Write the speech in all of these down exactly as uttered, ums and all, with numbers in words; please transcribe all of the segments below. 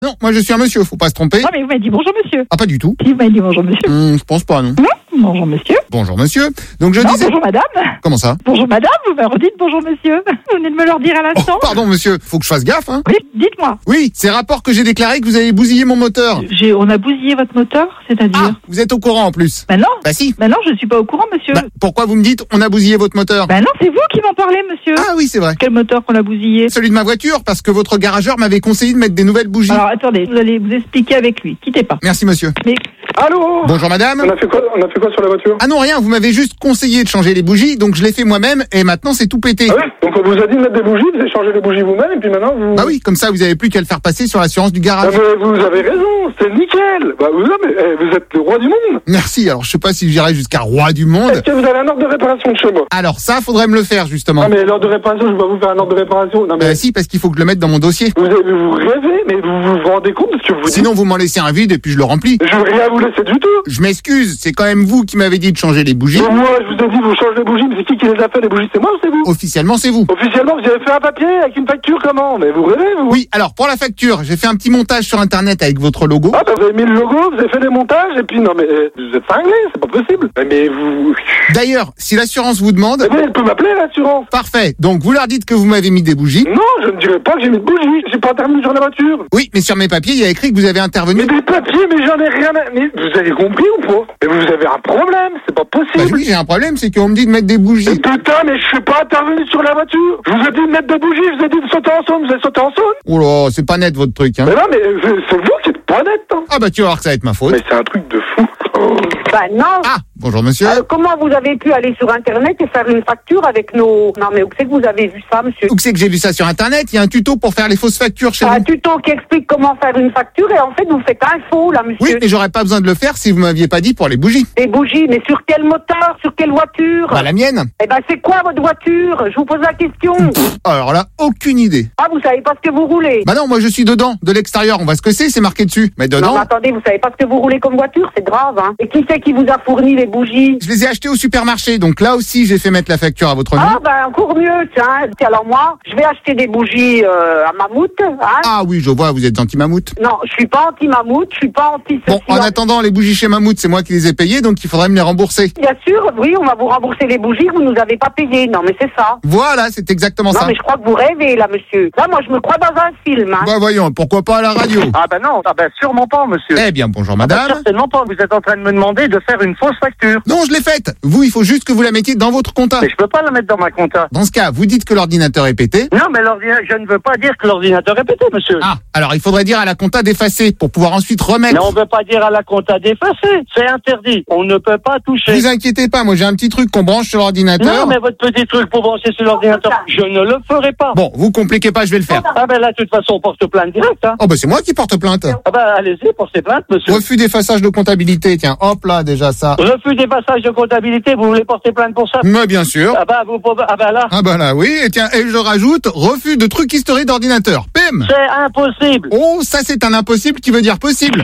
Non, moi je suis un monsieur, faut pas se tromper. Ah, mais vous m'avez dit bonjour monsieur. Ah, pas du tout. Si, vous m'avez dit bonjour monsieur. Hum, je pense pas, non. Non, bonjour monsieur. Bonjour monsieur. Donc je Non, disais... bonjour madame. Comment ça? Bonjour madame, vous me redites bonjour monsieur. Vous venez de me le redire à l'instant. Oh, pardon monsieur, faut que je fasse gaffe, hein. Oui, dites-moi. Oui, c'est rapport que j'ai déclaré que vous avez bousillé mon moteur. J'ai, on a bousillé votre moteur, c'est-à-dire Ah, vous êtes au courant en plus. Bah non. Bah si. Bah non, je suis pas au courant monsieur. Bah, pourquoi vous me dites on a bousillé votre moteur? Bah non, c'est vous qui m'en parlez monsieur. Ah oui, c'est vrai. Quel moteur qu'on a bousillé? Celui de ma voiture, parce que votre garageur m'avait conseillé de mettre des nouvelles bougies. Alors attendez, vous allez vous expliquer avec lui. Quittez pas. Merci monsieur. Mais Allô? Bonjour madame. On a fait quoi, on a fait quoi sur la voiture? Ah non, rien, vous m'avez juste conseillé de changer les bougies, donc je l'ai fait moi-même et maintenant c'est tout pété. Ah oui? Donc on vous a dit de mettre des bougies, vous avez changé les bougies vous-même et puis maintenant vous... Bah oui, comme ça vous avez plus qu'à le faire passer sur l'assurance du Ah, garage. mais vous avez raison, c'est nickel. Bah vous, avez, eh, vous êtes le roi du monde. Merci, alors je sais pas si j'irai jusqu'à roi du monde. Est-ce que vous avez un ordre de réparation de chez moi? Alors ça, faudrait me le faire justement. Ah mais l'ordre de réparation, je vais pas vous faire un ordre de réparation. Non mais Bah si, parce qu'il faut que je le mette dans mon dossier. vous, avez, vous rêvez, mais vous vous rendez compte de ce que vous dites? Sinon vous m'en laissez un vide et puis je le remplis. Je veux rien vous laisser du tout. Je m'excuse, c'est quand même vous qui m'avez dit de changer les bougies. Mais moi, je vous ai dit, vous changez les bougies, mais c'est qui qui les a fait les bougies? C'est moi ou c'est vous? Officiellement c'est vous. Officiellement, vous avez fait un papier avec une facture comment? Mais vous rêvez, vous? Oui, alors pour la facture, j'ai fait un petit montage sur internet avec votre logo. Ah bah vous avez mis le logo, vous avez fait des montages, et puis non mais euh, vous êtes cinglé, c'est pas possible. Mais, mais vous... D'ailleurs, si l'assurance vous demande... Eh bien, elle peut m'appeler l'assurance. Parfait, donc vous leur dites que vous m'avez mis des bougies. Non, je ne dirais pas que j'ai mis de bougies, j'ai pas intervenu sur la voiture. Oui, mais sur mes papiers, il y a écrit que vous avez intervenu... Mais des papiers, mais j'en ai rien à... Mais vous avez compris ou pas? Mais vous avez un problème, c'est pas Bah possible. oui, j'ai un problème, c'est qu'on me dit de mettre des bougies. Mais putain, mais je suis pas intervenu sur la voiture. Je vous ai dit de mettre des bougies, je vous ai dit de sauter en saune, vous avez sauté en saune. Oh là, c'est pas net votre truc, hein. Mais non, mais euh, c'est vous qui êtes pas net, hein. Ah bah tu vas voir que ça va être ma faute. Mais c'est un truc de fou. Oh. Bah non. Ah, bonjour monsieur. Euh, comment vous avez pu aller sur Internet et faire une facture avec nos... Non mais où c'est que vous avez vu ça, monsieur? Où que c'est que j'ai vu ça sur internet? Il y a un tuto pour faire les fausses factures chez Un vous. tuto qui explique comment faire une facture et en fait vous faites un faux là, monsieur. Oui, mais j'aurais pas besoin de le faire si vous m'aviez pas dit pour les bougies. Des bougies, mais sur quel moteur? Sur quelle voiture? Bah la mienne. Eh ben c'est quoi votre voiture? Je vous pose la question. Alors là, aucune idée. Ah, vous savez pas ce que vous roulez? Bah non, moi je suis dedans, de l'extérieur, on voit ce que c'est, c'est marqué dessus. Mais Non dedans, mais attendez, vous savez pas ce que vous roulez comme voiture? C'est grave, hein. Et qui c'est qui vous a fourni les bougies? je les ai achetées au supermarché, donc là aussi j'ai fait mettre la facture à votre nom. Ah ben encore mieux, tiens. Alors moi, je vais acheter des bougies euh, à Mammouth, hein. Ah oui, je vois, vous êtes anti-mammouth. Non, je suis pas anti-Mammouth, je suis pas anti Bon, en attendant, les bougies chez Mammouth, c'est moi qui les ai payées, donc il faudrait me les rembourser. Bien sûr, oui, on va vous rembourser les bougies que vous nous avez pas payées. Non, mais c'est ça. Voilà, c'est exactement Non, ça. mais je crois que vous rêvez, là, monsieur. Là, moi, je me crois dans un film, hein. Bah voyons, pourquoi pas à la radio? Ah ben non, ah ben sûrement pas, monsieur. Eh bien, bonjour Ah ben, madame. certainement pas, vous êtes en train de me demander de faire une fausse facture. Non, je l'ai faite. Vous, il faut juste que vous la mettiez dans votre compta. Mais je peux pas la mettre dans ma compta. Dans ce cas, vous dites que l'ordinateur est pété. Non, mais l'ordinateur, je ne veux pas dire que l'ordinateur est pété, monsieur. Ah, alors il faudrait dire à la compta d'effacer pour pouvoir ensuite remettre. Mais on ne veut pas dire à la compta d'effacer, c'est interdit. On ne peut pas toucher. Vous inquiétez pas, moi j'ai un petit truc qu'on branche sur l'ordinateur. Non, mais votre petit truc pour brancher sur l'ordinateur, je ne le ferai pas. Bon, vous compliquez pas, je vais le faire. Ah ben là, de toute façon, on porte plainte direct, hein. Oh bah c'est moi qui porte plainte. Ah ben allez-y, portez plainte, monsieur. Refus d'effaçage de comptabilité, tiens, hop là déjà ça. Refus d'effaçage de comptabilité, vous voulez porter plainte pour ça? Mais bien sûr. Ah ben vous pouvez, ah ben là. Ah bah là oui, et tiens, et je rajoute refus de trucs historiques d'ordinateur. Pim. C'est impossible. Oh, ça c'est un impossible qui veut dire possible.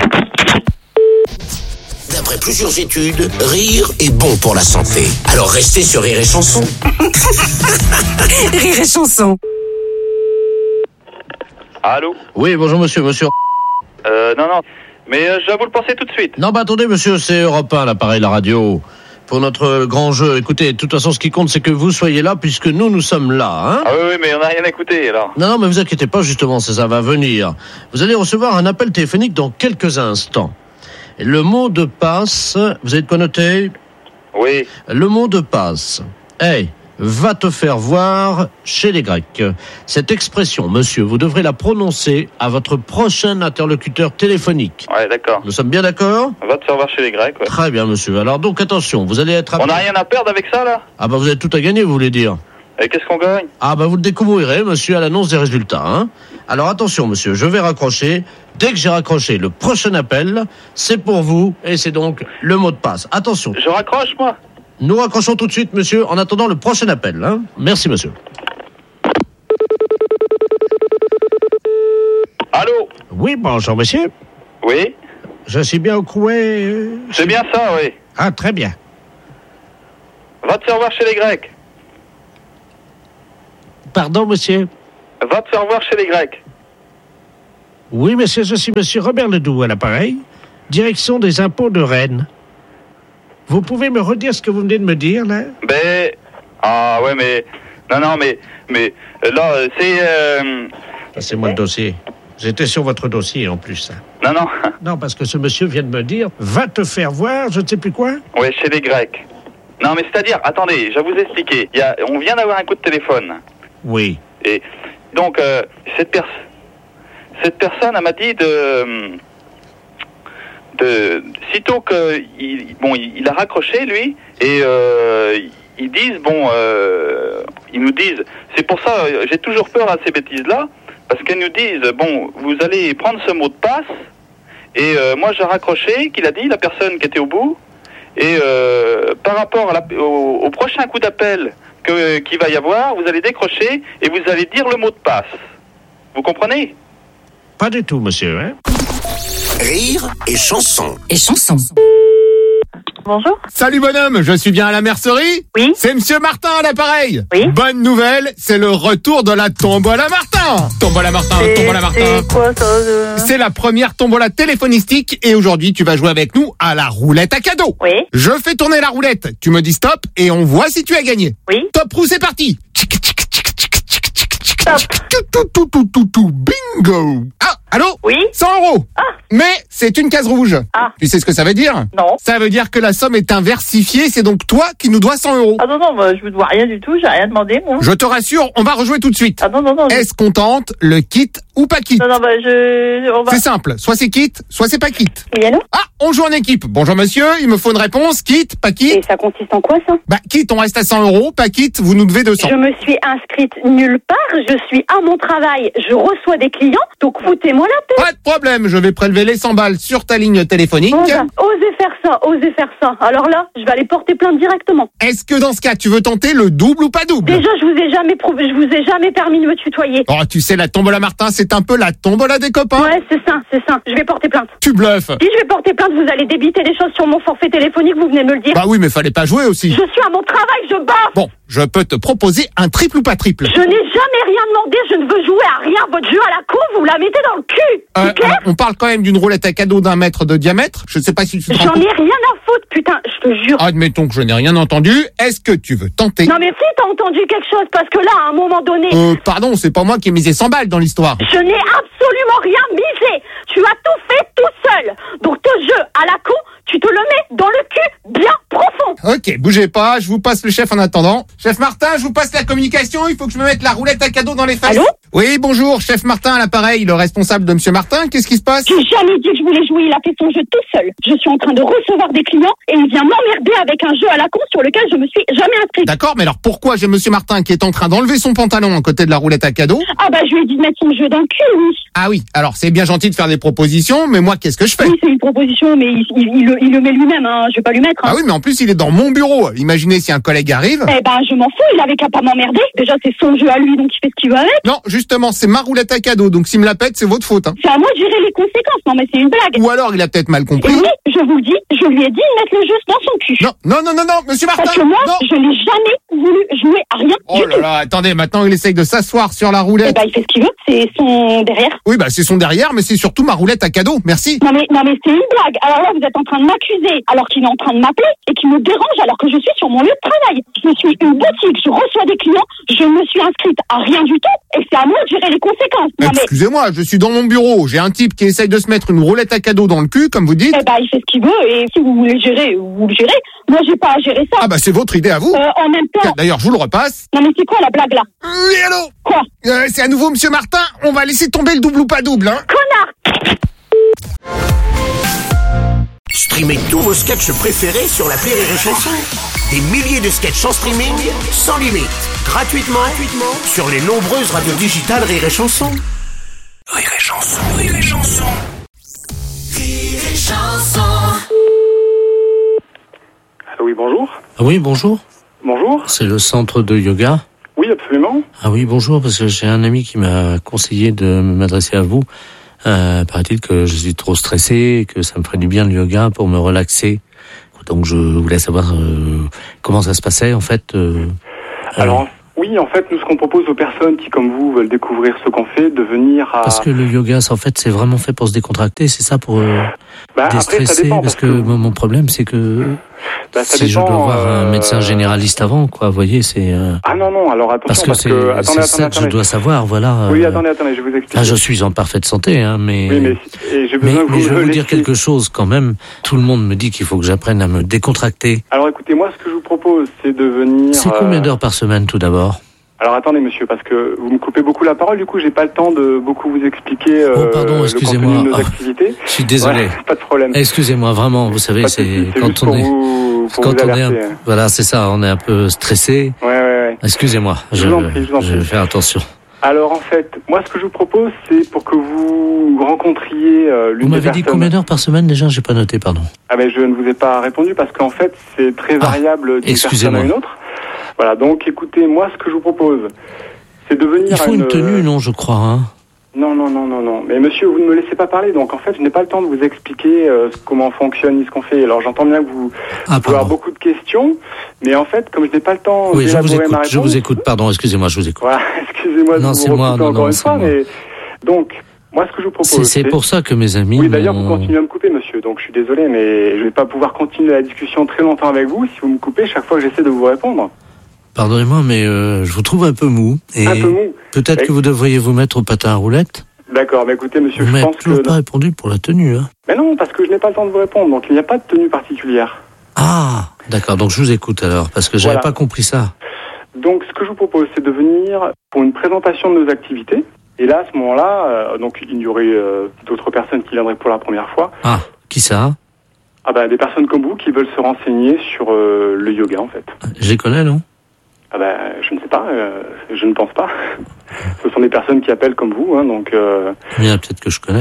D'après plusieurs études, rire est bon pour la santé. Alors restez sur Rire et Chanson. Rire et Chanson. Allô? Oui, bonjour monsieur, monsieur. Euh, non, non. Mais euh, je dois vous le penser tout de suite. Non, bah attendez monsieur, c'est Europe un, l'appareil, la radio. Pour notre grand jeu, écoutez, de toute façon, ce qui compte, c'est que vous soyez là, puisque nous, nous sommes là, hein. Ah oui, oui, mais on n'a rien écouté, alors. Non, non, mais vous inquiétez pas, justement, ça, ça va venir. Vous allez recevoir un appel téléphonique dans quelques instants. Le mot de passe, vous avez de quoi noter? Oui. Le mot de passe. Hey, va te faire voir chez les Grecs. Cette expression, monsieur, vous devrez la prononcer à votre prochain interlocuteur téléphonique. Ouais, d'accord. Nous sommes bien d'accord? On va te faire voir chez les Grecs, ouais. Très bien, monsieur. Alors donc, attention, vous allez être... On n'a rien à perdre avec ça, là? Ah bah vous avez tout à gagner, vous voulez dire? Et qu'est-ce qu'on gagne? Ah bah vous le découvrirez, monsieur, à l'annonce des résultats, hein. Alors attention, monsieur, je vais raccrocher. Dès que j'ai raccroché le prochain appel, c'est pour vous, et c'est donc le mot de passe. Attention. Je raccroche, moi? Nous raccrochons tout de suite, monsieur, en attendant le prochain appel, hein. Merci, monsieur. Allô? Oui, bonjour, monsieur. Oui? Je suis bien au couet. C'est bien ça, oui. Ah, très bien. Va te faire voir chez les Grecs. Pardon, monsieur? Va te faire voir chez les Grecs. Oui, monsieur, je suis monsieur Robert Ledoux à l'appareil, direction des impôts de Rennes. Vous pouvez me redire ce que vous venez de me dire, là? Ben... Ah ouais, mais... Non, non, mais... Mais là, c'est... Euh... Passez-moi le dossier. J'étais sur votre dossier, en plus. Non, non. Non, parce que ce monsieur vient de me dire, va te faire voir, je ne sais plus quoi. Ouais, chez les Grecs. Non, mais c'est-à-dire, attendez, je vais vous expliquer. Il y a... On vient d'avoir un coup de téléphone. Oui. Et donc, euh, cette, pers... cette personne, elle m'a dit de... de... Sitôt qu'il bon, il, il a raccroché, lui, et euh, ils disent, bon, euh, ils nous disent, c'est pour ça, j'ai toujours peur à ces bêtises-là, parce qu'elles nous disent, bon, vous allez prendre ce mot de passe, et euh, moi j'ai raccroché, qu'il a dit, la personne qui était au bout, et euh, par rapport à la, au, au prochain coup d'appel que, qu'il va y avoir, vous allez décrocher, et vous allez dire le mot de passe. Vous comprenez? Pas du tout, monsieur, hein? Rire et chanson. Et chanson. Bonjour. Salut bonhomme, je suis bien à la mercerie? Oui. C'est monsieur Martin à l'appareil. Oui. Bonne nouvelle, c'est le retour de la tombola Martin. Tombola Martin, C'est- tombola Martin. C'est quoi ça euh C'est la première tombola téléphonistique et aujourd'hui tu vas jouer avec nous à la roulette à cadeaux. Oui. Je fais tourner la roulette, tu me dis stop et on voit si tu as gagné. Oui. Top roue, c'est parti. Stop. Tout, tout, tout, tout, tout, tout, bingo. Ah, allô? Oui. cent euros. Ah. Mais c'est une case rouge. Ah. Tu sais ce que ça veut dire? Non. Ça veut dire que la somme est inversifiée, c'est donc toi qui nous dois cent euros. Ah non, non, moi, je vous dois rien du tout, j'ai rien demandé, moi. Je te rassure, on va rejouer tout de suite. Ah non, non, non. je- Est-ce qu'on tente le kit ou pas kit? Non, non, bah, je... On va... C'est simple, soit c'est kit, soit c'est pas kit. Oui, allô? Ah, on joue en équipe. Bonjour monsieur, il me faut une réponse. Kit, pas kit? Et ça consiste en quoi, ça? Bah kit, on reste à cent euros. Pas kit, vous nous devez deux cents. Je me suis inscrite nulle part, je suis à mon travail, je reçois des clients, donc foutez-moi la paix. Pas de problème, je vais prélever les cent balles sur ta ligne téléphonique. Bon, bah, osez faire ça, osez faire ça. Alors là, je vais aller porter plainte directement. Est-ce que dans ce cas, tu veux tenter le double ou pas double? Déjà, je vous ai jamais prou- je vous ai jamais permis de me tutoyer. Oh, tu sais, la tombola Martin, c'est un peu la tombola des copains. Ouais, c'est ça, c'est ça. Je vais porter plainte. Tu bluffes. Si je vais porter plainte, vous allez débiter les choses sur mon forfait téléphonique, vous venez me le dire. Bah oui, mais fallait pas jouer aussi. Je suis à mon travail, je bats. Bon, je peux te proposer un triple ou pas triple. Je n'ai jamais rien demandé, je ne veux jouer à rien. Votre jeu à la con, vous la mettez dans le cul. Euh, C'est clair? on parle quand même d'une roulette à cadeau d'un mètre de diamètre. Je sais pas si tu te rends J'en compte. ai rien à foutre, putain, je te jure. Admettons que je n'ai rien entendu. Est-ce que tu veux tenter? Non mais si t'as entendu quelque chose, parce que là, à un moment donné, Euh, pardon, c'est pas moi qui ai misé cent balles dans l'histoire. je n'ai absolument rien misé. Tu as tout fait tout seul. Donc ton jeu à la con, tu te le mets dans le cul bien profond. Ok, bougez pas, je vous passe le chef en attendant. Chef Martin, je vous passe la communication, il faut que je me mette la roulette à cadeau dans les fesses. Allô? Oui, bonjour, chef Martin à l'appareil, le responsable de monsieur Martin, qu'est-ce qui se passe? J'ai jamais dit que je voulais jouer, il a fait son jeu tout seul. Je suis en train de recevoir des clients et il vient m'emmerder avec un jeu à la con sur lequel je me suis jamais inscrite. D'accord, mais alors pourquoi j'ai monsieur Martin qui est en train d'enlever son pantalon à côté de la roulette à cadeau? Ah bah je lui ai dit de mettre son jeu dans le cul, oui. Ah oui, alors c'est bien gentil de faire des propositions, mais moi qu'est-ce que je fais? Oui, c'est une proposition, mais il, il, il le- il le met lui-même, hein. Je vais pas lui mettre. Hein. Ah oui, mais en plus il est dans mon bureau. Imaginez si un collègue arrive. Eh ben, je m'en fous, il avait qu'à pas m'emmerder. Déjà, c'est son jeu à lui, donc il fait ce qu'il veut avec. Non, justement, c'est ma roulette à cadeau, donc s'il me la pète, c'est votre faute. Hein. C'est à moi de gérer les conséquences. Non, mais c'est une blague. Ou alors il a peut-être mal Et compris. oui, je vous le dis, je lui ai dit de mettre le jeu dans son cul. Non, non, non, non, non, monsieur Martin. Parce que moi, non. je n'ai jamais voulu jouer à rien Oh du là tout. là, attendez, maintenant il essaye de s'asseoir sur la Eh roulette. ben, il fait ce qu'il veut, c'est son derrière. Oui, bah c'est son derrière, mais c'est surtout ma roulette à cadeau. Merci. Non mais, non mais c'est une blague. Alors là, vous êtes en train de m'accuser alors qu'il est en train de m'appeler et qu'il me dérange alors que je suis sur mon lieu de travail. Je suis une boutique, je reçois des clients, je me suis inscrite à rien du tout et c'est à moi de gérer les conséquences. Non mais, Excusez-moi, je suis dans mon bureau. J'ai un type qui essaye de se mettre une roulette à cadeau dans le cul, comme vous dites. eh ben, il fait ce qu'il veut et si vous voulez gérer, vous le gérez. Moi, j'ai pas à gérer ça. Ah bah c'est votre idée à vous. Euh, en même temps, D'ailleurs, je vous le repasse. non mais c'est quoi la blague là? Oui, allô. Quoi? Euh, c'est à nouveau monsieur Martin. On va laisser tomber le double ou pas double, hein. Connard! Streamez tous vos sketchs préférés sur l'appli Rire et Chanson. Des milliers de sketchs en streaming, sans limite, gratuitement, gratuitement sur les nombreuses radios digitales Rire et Chanson. Rire et Chanson, Rire et Chanson. Rire et Chanson. Oui, bonjour. Ah oui, bonjour. Bonjour. C'est le centre de yoga. Oui, absolument. Ah oui, bonjour, parce que j'ai un ami qui m'a conseillé de m'adresser à vous. Euh, paraît-il que je suis trop stressé, que ça me ferait du bien le yoga pour me relaxer. Donc je voulais savoir euh, comment ça se passait en fait. Euh, Alors, Oui, en fait, nous, ce qu'on propose aux personnes qui, comme vous, veulent découvrir ce qu'on fait, de venir à... Parce que le yoga, en fait, c'est vraiment fait pour se décontracter, c'est ça, pour euh, bah, déstresser. Après, ça dépend, parce, parce que, que mon problème, c'est que bah, ça si dépend, je dois voir euh... un médecin généraliste avant, quoi, vous voyez, c'est... Euh... Ah non, non, alors attention, parce que parce c'est, que... Attendez, c'est attendez, ça que attendez. je dois savoir, voilà. Oui, euh... attendez, attendez, je vous explique. Là, je suis en parfaite santé, hein, mais... Oui, mais, et j'ai besoin mais, que vous mais je vais vous laissiez... dire quelque chose, quand même. Tout le monde me dit qu'il faut que j'apprenne à me décontracter. Alors écoutez, moi, ce que je vous propose, c'est de venir... C'est combien d'heures par semaine, tout d'abord ? Alors attendez, monsieur, parce que vous me coupez beaucoup la parole, du coup j'ai pas le temps de beaucoup vous expliquer euh, oh, pardon, excusez-moi. le contenu de nos oh, activités. Je suis désolé. Ouais, pas de problème. Excusez-moi, vraiment, vous savez, c'est, soucis, c'est quand on est, vous, quand on est, un... voilà, c'est ça, on est un peu stressé. Ouais, ouais, ouais. Excusez-moi, je, je, vous en prie, je, vous en je vais faire attention. Alors en fait, moi ce que je vous propose, c'est pour que vous rencontriez euh, l'une Vous m'avez des dit personnes... combien d'heures par semaine déjà ? J'ai pas noté, pardon. Ah mais je ne vous ai pas répondu parce qu'en fait c'est très variable ah, d'une personne à une autre. Voilà, donc écoutez, moi ce que je vous propose, c'est de venir. Il faut à une... une tenue, non, je crois. Hein. Non, non, non, non, non. Mais monsieur, vous ne me laissez pas parler, donc en fait, je n'ai pas le temps de vous expliquer euh, comment fonctionne ce qu'on fait. Alors j'entends bien que vous, ah, vous pouvez avoir beaucoup de questions, mais en fait, comme je n'ai pas le temps oui, je vous écoute, ma réponse... je vous écoute, pardon, excusez-moi, je vous écoute. Voilà, excusez-moi de non, vous c'est moi, non, encore non, une c'est fois, moi. mais... Donc, moi, ce que je vous propose... C'est, c'est pour ça que mes amis... Oui, d'ailleurs, m'ont... vous continuez à me couper, monsieur, donc je suis désolé, mais je ne vais pas pouvoir continuer la discussion très longtemps avec vous si vous me coupez chaque fois que j'essaie de vous répondre. Pardonnez-moi, mais euh, je vous trouve un peu mou. Et un peu mou. Peut-être et... que vous devriez vous mettre au patin à roulettes. D'accord, mais écoutez, monsieur, vous je pense que... Vous m'avez toujours pas répondu pour la tenue, hein. Mais non, parce que je n'ai pas le temps de vous répondre, donc il n'y a pas de tenue particulière. Ah, d'accord, donc je vous écoute alors, parce que j'avais voilà. pas compris ça. Donc, ce que je vous propose, c'est de venir pour une présentation de nos activités. Et là, à ce moment-là, euh, donc il y aurait euh, d'autres personnes qui viendraient pour la première fois. Ah, qui ça ? Ah ben, des personnes comme vous qui veulent se renseigner sur euh, le yoga, en fait. Je les connais, non ? Ah ben, je ne sais pas, euh, je ne pense pas. Ce sont des personnes qui appellent comme vous, hein, donc... Euh... Bien, peut-être que je connais.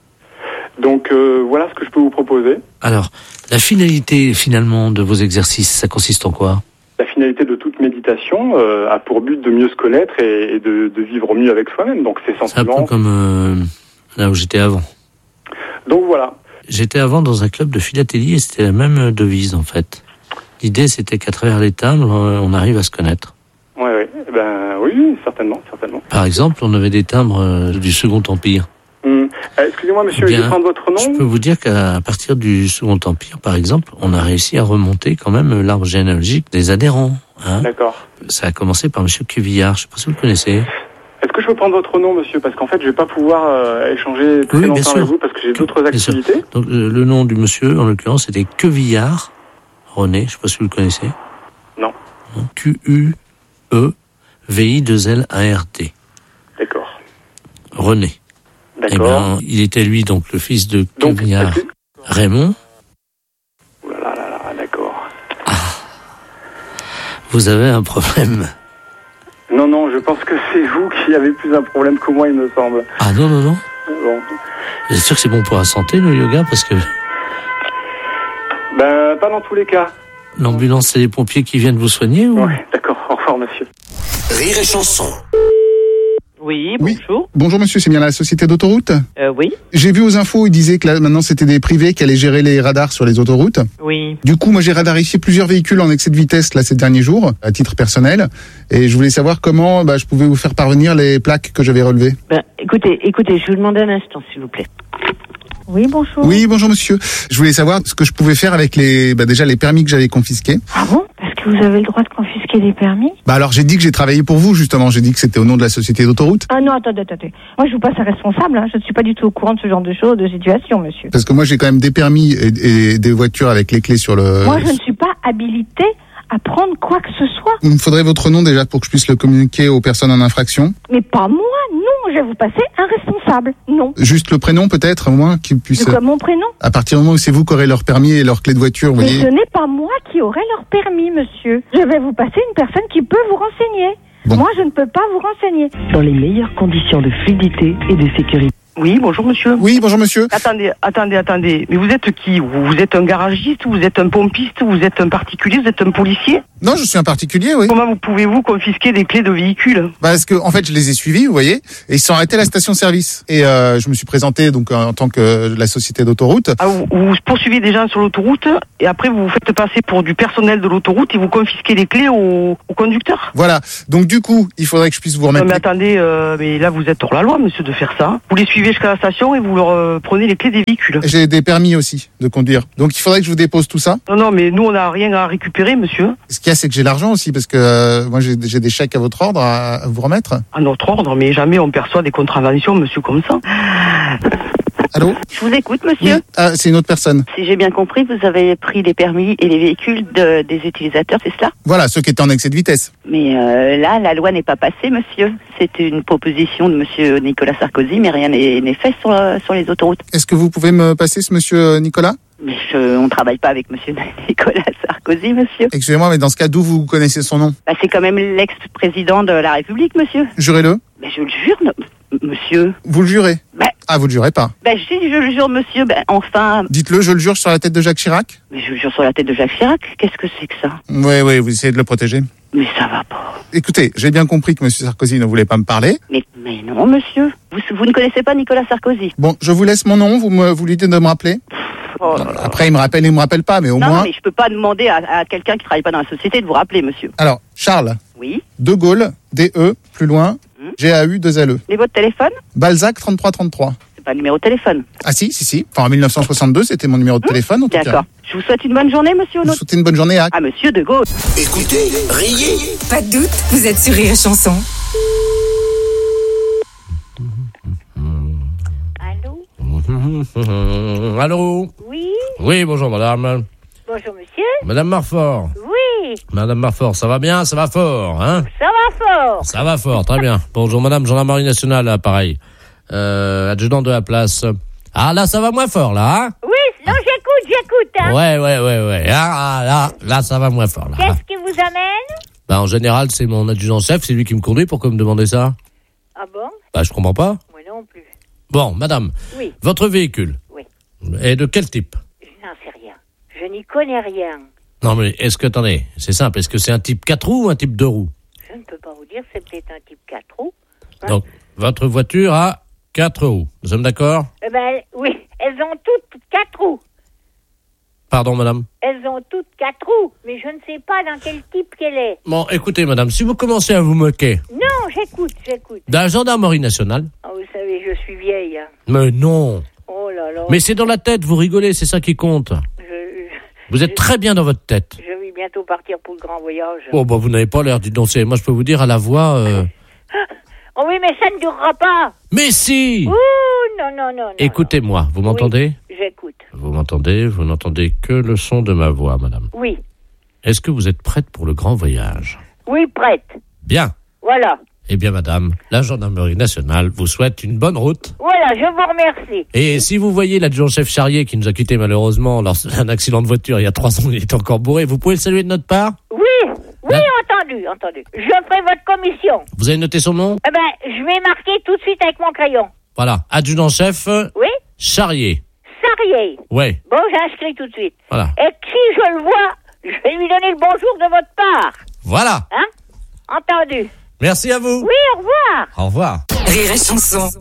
Donc, euh, voilà ce que je peux vous proposer. Alors, la finalité, finalement, de vos exercices, ça consiste en quoi ? La finalité de toute méditation euh, a pour but de mieux se connaître et, et de, de vivre mieux avec soi-même. Donc, c'est sentiments... C'est un peu comme euh, là où j'étais avant. Donc, voilà. J'étais avant dans un club de philatélie et c'était la même devise, en fait. L'idée, c'était qu'à travers les timbres, on arrive à se connaître. Ouais, ouais. Ben, oui, certainement, certainement. Par exemple, on avait des timbres euh, du Second Empire. Hum. Euh, excusez-moi, monsieur, Bien, je vais prendre votre nom. Je peux vous dire qu'à partir du Second Empire, par exemple, on a réussi à remonter quand même l'arbre généalogique des adhérents. Hein. D'accord. Ça a commencé par monsieur Cuvillard, je ne sais pas si vous le connaissez. Est-ce que je peux prendre votre nom, monsieur ? Parce qu'en fait, je ne vais pas pouvoir euh, échanger très oui, longtemps avec vous parce que j'ai d'autres activités. Sûr. Donc, euh, le nom du monsieur, en l'occurrence, c'était Cuvillard René, je ne sais pas si vous le connaissez. Non. Q U E V I deux L A R D. D'accord. René. D'accord. Eh bien, il était lui donc le fils de Cuvillard que... Raymond. Ouh là là là là, d'accord. Ah. Vous avez un problème. Non, non, je pense que c'est vous qui avez plus un problème que moi, il me semble. Ah non, non, non. Bon. Vous êtes sûr que c'est bon pour la santé, le yoga ? Parce que... Ben, pas dans tous les cas. L'ambulance et les pompiers qui viennent vous soigner ou... Oui, d'accord. Au revoir, monsieur. Rire et chanson. Oui, bonjour. Oui. Bonjour monsieur, c'est bien la société d'autoroute ? euh, Oui. J'ai vu aux infos, ils disaient que là, maintenant c'était des privés qui allaient gérer les radars sur les autoroutes. Oui. Du coup, moi j'ai radarifié plusieurs véhicules en excès de vitesse là ces derniers jours, à titre personnel. Et je voulais savoir comment bah, je pouvais vous faire parvenir les plaques que j'avais relevées. Ben, écoutez, écoutez, je vous demande un instant, s'il vous plaît. Oui, bonjour. Oui, bonjour monsieur. Je voulais savoir ce que je pouvais faire avec les, bah, déjà les permis que j'avais confisqués. Ah bon ? Parce que vous avez le droit de confisquer des permis ? Bah alors j'ai dit que j'ai travaillé pour vous justement, j'ai dit que c'était au nom de la société d'autoroute. Ah non, attendez, attendez. Moi je vous passe un responsable, hein. Je ne suis pas du tout au courant de ce genre de choses, de situation, monsieur. Parce que moi j'ai quand même des permis et, et des voitures avec les clés sur le... Moi je ne suis pas habilitée à prendre quoi que ce soit. Il me faudrait votre nom déjà pour que je puisse le communiquer aux personnes en infraction. Mais pas moi, non. Je vais vous passer un responsable, non. Juste le prénom peut-être, au moins, qui puisse... De quoi, mon prénom ? À partir du moment où c'est vous qui aurez leur permis et leur clé de voiture, vous Mais voyez... ce n'est pas moi qui aurai leur permis, monsieur. Je vais vous passer une personne qui peut vous renseigner. Bon. Moi, je ne peux pas vous renseigner. Dans les meilleures conditions de fluidité et de sécurité. Oui, bonjour monsieur. Oui, bonjour monsieur. Attendez, attendez, attendez. Mais vous êtes qui ? Vous êtes un garagiste, vous êtes un pompiste, vous êtes un particulier, vous êtes un policier ? Non, je suis un particulier, oui. Comment vous pouvez-vous confisquer des clés de véhicule? Parce que, en fait, je les ai suivis, vous voyez, et ils sont arrêtés à la station-service. Et euh, je me suis présenté donc en tant que la société d'autoroute. Ah, vous, vous poursuivez des gens sur l'autoroute et après vous vous faites passer pour du personnel de l'autoroute et vous confisquez les clés au, au conducteur. Voilà. Donc du coup, il faudrait que je puisse vous remettre. Non, mais attendez, euh, mais là vous êtes hors la loi, monsieur, de faire ça. Vous les suivez jusqu'à la station et vous leur euh, prenez les clés des véhicules. J'ai des permis aussi de conduire. Donc il faudrait que je vous dépose tout ça. Non, non, mais nous on n'a rien à récupérer, monsieur. Ce qu'il y a, c'est que j'ai l'argent aussi, parce que euh, moi j'ai, j'ai des chèques à votre ordre à, à vous remettre. À notre ordre, mais jamais on perçoit des contraventions, monsieur, comme ça. Allô? Je vous écoute, monsieur. Oui. Ah, c'est une autre personne. Si j'ai bien compris, vous avez pris les permis et les véhicules de, des utilisateurs, c'est cela? Voilà, ceux qui étaient en excès de vitesse. Mais euh, là, la loi n'est pas passée, monsieur. C'était une proposition de monsieur Nicolas Sarkozy, mais rien n'est, n'est fait sur, sur les autoroutes. Est-ce que vous pouvez me passer ce monsieur Nicolas? Mais je, on ne travaille pas avec monsieur Nicolas Sarkozy, monsieur. Excusez-moi, mais dans ce cas, d'où vous connaissez son nom? Bah, c'est quand même l'ex-président de la République, monsieur. Jurez-le. Mais je le jure, non, monsieur. Vous le jurez? Bah, Ah, vous le jurez pas? Ben, si je le jure, monsieur, ben, enfin... Dites-le, je le jure sur la tête de Jacques Chirac? Mais je le jure sur la tête de Jacques Chirac. Qu'est-ce que c'est que ça? Oui, oui, vous essayez de le protéger. Mais ça va pas. Écoutez, j'ai bien compris que monsieur Sarkozy ne voulait pas me parler. Mais, mais non, monsieur. Vous, vous ne connaissez pas Nicolas Sarkozy? Bon, je vous laisse mon nom, vous, me, vous lui dites de me rappeler. Oh. Après, il me rappelle, il me rappelle pas, mais au non, moins... Non, mais je peux pas demander à, à quelqu'un qui travaille pas dans la société de vous rappeler, monsieur. Alors, Charles. Oui. De Gaulle, D E, plus loin, hum. G A U, deux L E. Et votre téléphone? Balzac, trente-trois trente-trois. C'est pas le numéro de téléphone. Ah si, si, si. Enfin, en mille neuf cent soixante-deux, c'était mon numéro de hum. téléphone, en tout cas. D'accord. Je vous souhaite une bonne journée, monsieur. Je vous souhaite une bonne journée à... Ah, monsieur De Gaulle. Écoutez, riez. Pas de doute, vous êtes sur Rire et Chanson. Allô? Allô? Oui. Oui, bonjour madame. Bonjour monsieur. Madame Marfort. Oui. Madame Marfort, ça va bien? Ça va fort, hein? Ça va fort. Ça va fort, très bien. Bonjour madame, gendarmerie nationale, là, pareil. Euh, adjudant de la place. Ah, là, ça va moins fort, là, hein? Oui, non, j'écoute, j'écoute, hein. Ouais, ouais, ouais, ouais. Ah, là, là, ça va moins fort, là. Qu'est-ce qui vous amène? Bah, en général, c'est mon adjudant-chef, c'est lui qui me conduit. Pourquoi me demander ça? Ah bon? Bah, je comprends pas. Moi non plus. Bon, madame. Oui. Votre véhicule. Oui. Est de quel type? Je n'en sais rien. Je n'y connais rien. Non, mais est-ce que, attendez, c'est simple, est-ce que c'est un type quatre roues ou un type deux roues? Je ne peux pas vous dire, c'est peut-être un type quatre roues. Hein? Donc, votre voiture a quatre roues. Nous sommes d'accord? Eh ben, oui. Elles ont toutes quatre roues. Pardon, madame? Elles ont toutes quatre roues, mais je ne sais pas dans quel type qu'elle est. Bon, écoutez, madame, si vous commencez à vous moquer... Non, j'écoute, j'écoute. De la gendarmerie nationale? Oh, vous savez, je suis vieille. Hein. Mais non. Oh là là. Mais c'est dans la tête, vous rigolez, c'est ça qui compte. Je, je, vous êtes je, très bien dans votre tête. Je vais bientôt partir pour le grand voyage. Oh, bah, vous n'avez pas l'air, dites donc, c'est... Moi, je peux vous dire, à la voix... Euh... Oh oui, mais ça ne durera pas. Mais si. Ouh, non, non, non. non Écoutez-moi, vous m'entendez? Oui, j'écoute. Vous m'entendez? Vous n'entendez que le son de ma voix, madame. Oui. Est-ce que vous êtes prête pour le grand voyage? Oui, prête. Bien. Voilà. Eh bien, madame, la gendarmerie nationale vous souhaite une bonne route. Voilà, je vous remercie. Et si vous voyez l'adjudant-chef Charrier qui nous a quittés malheureusement lors d'un accident de voiture il y a trois ans, il est encore bourré, vous pouvez le saluer de notre part? Oui, oui, hein? entendu, entendu. Je ferai votre commission. Vous avez noté son nom? Eh ben, je vais marquer tout de suite avec mon crayon. Voilà, adjudant-chef... Oui? Charrier. Charrier. Ouais. Bon, j'inscris tout de suite. Voilà. Et si je le vois, je vais lui donner le bonjour de votre part. Voilà. Hein? Entendu. Merci à vous. Oui, au revoir. Au revoir. Rire et Chanson.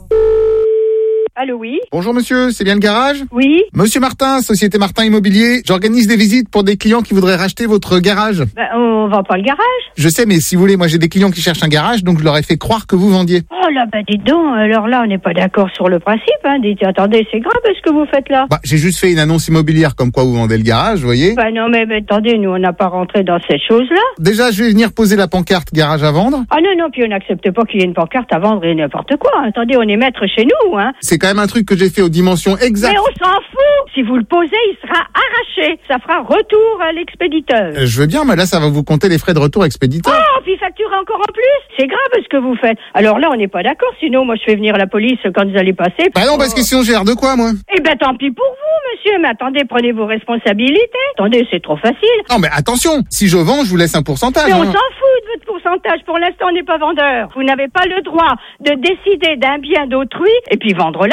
Allô, oui? Bonjour monsieur, c'est bien le garage? Oui. Monsieur Martin, Société Martin Immobilier, j'organise des visites pour des clients qui voudraient racheter votre garage. Ben, on vend pas le garage. Je sais, mais si vous voulez, moi j'ai des clients qui cherchent un garage, donc je leur ai fait croire que vous vendiez. Oh là, ben dites donc, alors là, on n'est pas d'accord sur le principe, hein. Dites, attendez, c'est grave ce que vous faites là. Bah, j'ai juste fait une annonce immobilière comme quoi vous vendez le garage, vous voyez. Ben non, mais, mais attendez, nous, on n'a pas rentré dans ces choses-là. Déjà, je vais venir poser la pancarte garage à vendre. Ah non, non, puis on n'accepte pas qu'il y ait une pancarte à vendre et n'importe quoi. Attendez, on est maître chez nous, hein. C'est quand même un truc que j'ai fait aux dimensions exactes. Mais on s'en fout. Si vous le posez, il sera arraché. Ça fera retour à l'expéditeur. Euh, je veux bien, mais là, ça va vous compter les frais de retour expéditeur. Oh, puis facturer encore en plus. C'est grave ce que vous faites. Alors là, on n'est pas d'accord. Sinon, moi, je fais venir la police quand vous allez passer. Bah non, parce que sinon, j'ai l'air de quoi, moi? Eh ben, tant pis pour vous, monsieur. Mais attendez, prenez vos responsabilités. Attendez, c'est trop facile. Non, mais attention. Si je vends, je vous laisse un pourcentage. Mais on hein. s'en fout de votre pourcentage. Pour l'instant, on n'est pas vendeur. Vous n'avez pas le droit de décider d'un bien d'autrui et puis vendre là.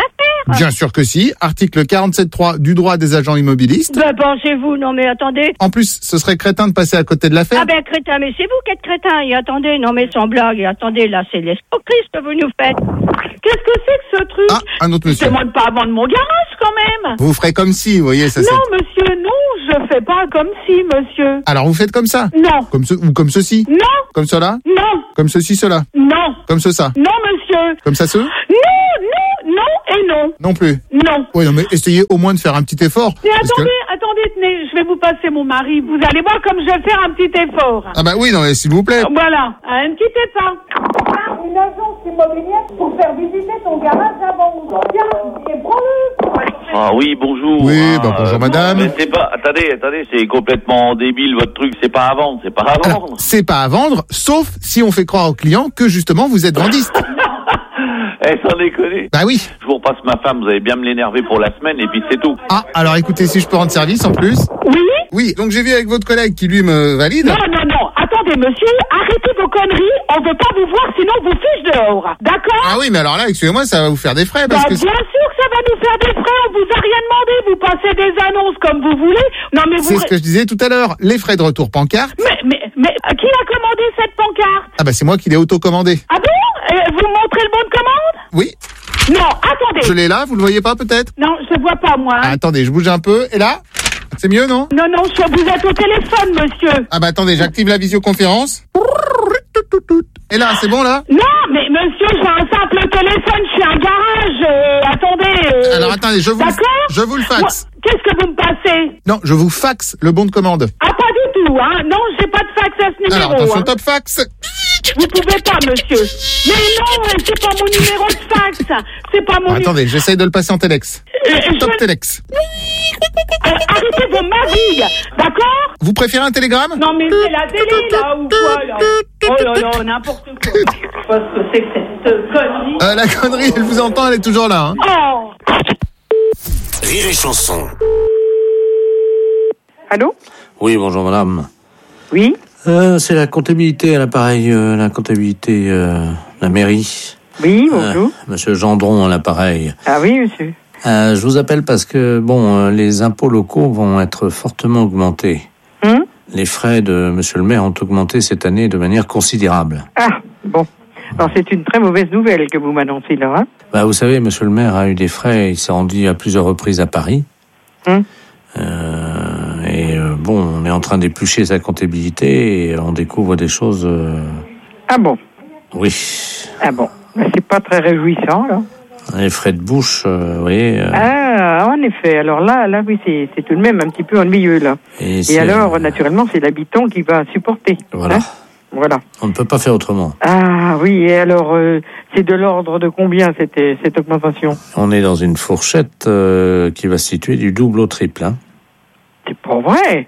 faire. Bien sûr que si. Article quarante-sept point trois du droit des agents immobilistes. Ben, pensez-vous, non mais attendez. En plus, ce serait crétin de passer à côté de l'affaire. Ah ben crétin, mais c'est vous qui êtes crétin. Et attendez, non mais sans blague, et attendez, là c'est l'escroquerie ce que vous nous faites. Qu'est-ce que c'est que ce truc? Ah, un autre monsieur. C'est moi de pas vendre mon garage quand même. Vous ferez comme si, vous voyez, ça c'est... Non, monsieur, non, je fais pas comme si, monsieur. Alors vous faites comme ça? Non. Comme ce, ou comme ceci? Non. Comme cela? Non. Comme ceci, cela? Non. Comme ce, ça? Non, monsieur. Comme ça, ce? Non, non, non et non. Non plus? Non. Oui, non, mais essayez au moins de faire un petit effort. Mais parce attendez, que... attendez, tenez, je vais vous passer mon mari. Vous allez voir comme je vais faire un petit effort. Ah bah oui, non mais s'il vous plaît. Voilà, un petit effort. Une agence immobilière pour faire visiter ton garage à vendre. Tiens, et prends-le. Ah oui, bonjour. Oui, Ah, bah bonjour euh, madame. Mais c'est pas, attendez, attendez, c'est complètement débile votre truc, c'est pas à vendre, c'est pas à vendre. Alors, c'est pas à vendre, sauf si on fait croire aux clients que justement vous êtes vendiste. Eh, sans déconner. Bah oui. Je vous repasse ma femme, vous allez bien me l'énerver pour la semaine et puis c'est tout. Ah, alors écoutez, si je peux rendre service en plus. Oui. Oui, donc j'ai vu avec votre collègue qui lui me valide. Non, non, non, attendez, monsieur, arrêtez vos conneries, on veut pas vous voir, sinon on vous fiche dehors, d'accord? Ah oui, mais alors là, excusez-moi, ça va vous faire des frais parce bah, que... bien sûr que ça va nous faire des frais, on vous a rien demandé, vous passez des annonces comme vous voulez. Non, mais vous... C'est ce que je disais tout à l'heure, les frais de retour pancarte. Mais, mais, mais, qui a commandé cette pancarte? Ah bah c'est moi qui l'ai autocommandé. Ah bon? Et vous montrez le bon de commande? Oui. Non, attendez. Je l'ai là, vous le voyez pas peut-être? Non, je vois pas moi. Ah, attendez, je bouge un peu, et là? C'est mieux, non? Non, non, je, vous êtes au téléphone, monsieur. Ah bah attendez, j'active la visioconférence. Et là, c'est bon là? Non, mais monsieur, j'ai un simple téléphone, je suis un garage. Euh, attendez. Euh... Alors attendez, je vous, D'accord? je vous le faxe. Moi, qu'est-ce que vous me passez? Non, je vous faxe le bon de commande. Ah, pas du tout, hein. Non, j'ai pas de fax à ce numéro. Alors attention, hein. top fax. Vous pouvez pas, monsieur. Mais non, c'est pas mon numéro de fax. C'est pas mon. Bon, attendez, j'essaye de le passer en téléx. Euh, top je... téléx. Euh, arrêtez vos marilles, d'accord? Vous préférez un télégramme? Non, mais c'est la télé, là, ou quoi, là? Oh là là, n'importe quoi. Qu'est-ce que c'est que cette connerie? Euh, la connerie, elle vous entend, elle est toujours là, hein. Oh! Rire et chanson. Allô? Oui, bonjour madame. Oui? Euh, c'est la comptabilité à l'appareil, euh, la comptabilité, euh, la mairie. Oui, bonjour. Euh, monsieur Gendron à l'appareil. Ah oui, monsieur. Euh, je vous appelle parce que, bon, euh, les impôts locaux vont être fortement augmentés. Hum? Les frais de monsieur le maire ont augmenté cette année de manière considérable. Ah, bon. Alors c'est une très mauvaise nouvelle que vous m'annoncez là, hein? Bah, vous savez, monsieur le maire a eu des frais, il s'est rendu à plusieurs reprises à Paris. Hum? Euh, et euh, bon, on est en train d'éplucher sa comptabilité et on découvre des choses... Euh... Ah bon? Oui. Ah bon. Ben, c'est pas très réjouissant, là. Les frais de bouche, euh, vous voyez... Euh... Ah, en effet. Alors là, là oui, c'est, c'est tout de même un petit peu ennuyeux, là. Et, et alors, naturellement, c'est l'habitant qui va supporter. Voilà. Hein? Voilà. On ne peut pas faire autrement. Ah oui, et alors, euh, c'est de l'ordre de combien cette, cette augmentation? On est dans une fourchette euh, qui va se situer du double au triple. Hein. C'est pas vrai?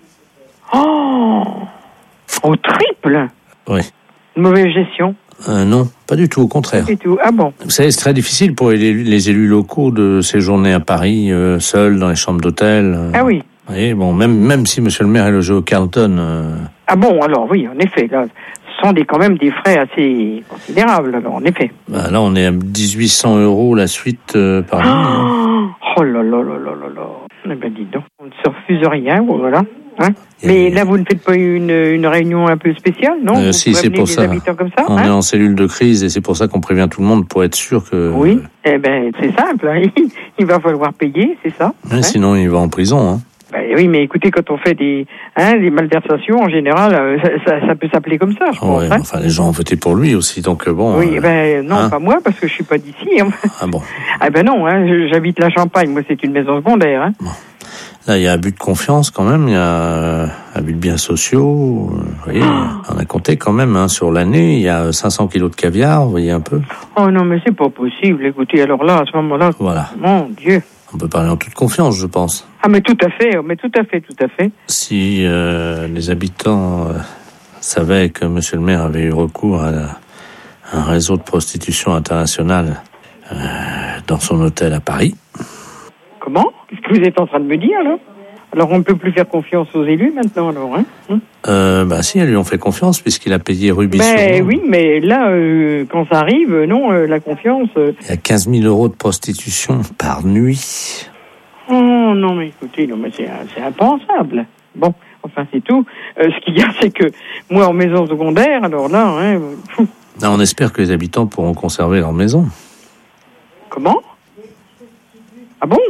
Oh! Au triple? Oui. Une mauvaise gestion? Euh, non, pas du tout, au contraire. Pas du tout. Ah bon? Vous savez, c'est très difficile pour les, les élus locaux de séjourner à Paris, euh, seuls, dans les chambres d'hôtel. Euh, ah oui. Vous voyez, bon, même, même si monsieur le maire est logé au Carlton... Euh... Ah bon, alors oui, en effet, là, ce sont des, quand même des frais assez considérables, alors, en effet. Bah, là, on est à dix-huit cents euros la suite euh, par nuit. Oh, oh là là là là là là. Eh ben, dis donc, on ne se refuse rien, voilà. Hein? Mais là, vous ne faites pas une, une réunion un peu spéciale, non? euh, vous Si, c'est pour ça. Comme ça. On hein? est en cellule de crise et c'est pour ça qu'on prévient tout le monde pour être sûr que... Oui, eh ben, c'est simple, hein. Il va falloir payer, c'est ça. Ouais, hein? Sinon, il va en prison, hein. Ben oui, mais écoutez, quand on fait des, hein, des malversations, en général, euh, ça, ça, ça peut s'appeler comme ça, je oh, pense. Ouais, hein? enfin, les gens ont voté pour lui aussi, donc bon... Oui, euh, ben non, hein? pas moi, parce que je suis pas d'ici. Hein. Ah bon? Ah ben non, hein, j'habite la Champagne, moi c'est une maison secondaire. Hein. Bon. Là, il y a abus de confiance quand même, il y a euh, abus de biens sociaux. Euh, vous voyez, oh. On a compté quand même, hein, sur l'année, il y a cinq cents kilos de caviar, vous voyez un peu. Oh non, mais c'est pas possible, écoutez, alors là, à ce moment-là, voilà. Mon Dieu. On peut parler en toute confiance, je pense. Ah mais tout à fait, mais tout à fait, tout à fait. Si euh, les habitants euh, savaient que monsieur le maire avait eu recours à, la, à un réseau de prostitution internationale euh, dans son hôtel à Paris... Comment? Qu'est-ce que vous êtes en train de me dire, là? Alors on ne peut plus faire confiance aux élus maintenant, alors, hein, hein Euh, bah si, elles lui ont fait confiance puisqu'il a payé Ruby sur Ben oui, mais là, euh, quand ça arrive, euh, non, euh, la confiance... euh, Il y a quinze mille euros de prostitution par nuit. Oh non, mais écoutez, non, mais c'est, c'est impensable. Bon, enfin, c'est tout. Euh, ce qu'il y a, c'est que moi, en maison secondaire, alors là, hein... euh, Là, on espère que les habitants pourront conserver leur maison. Comment? Ah bon?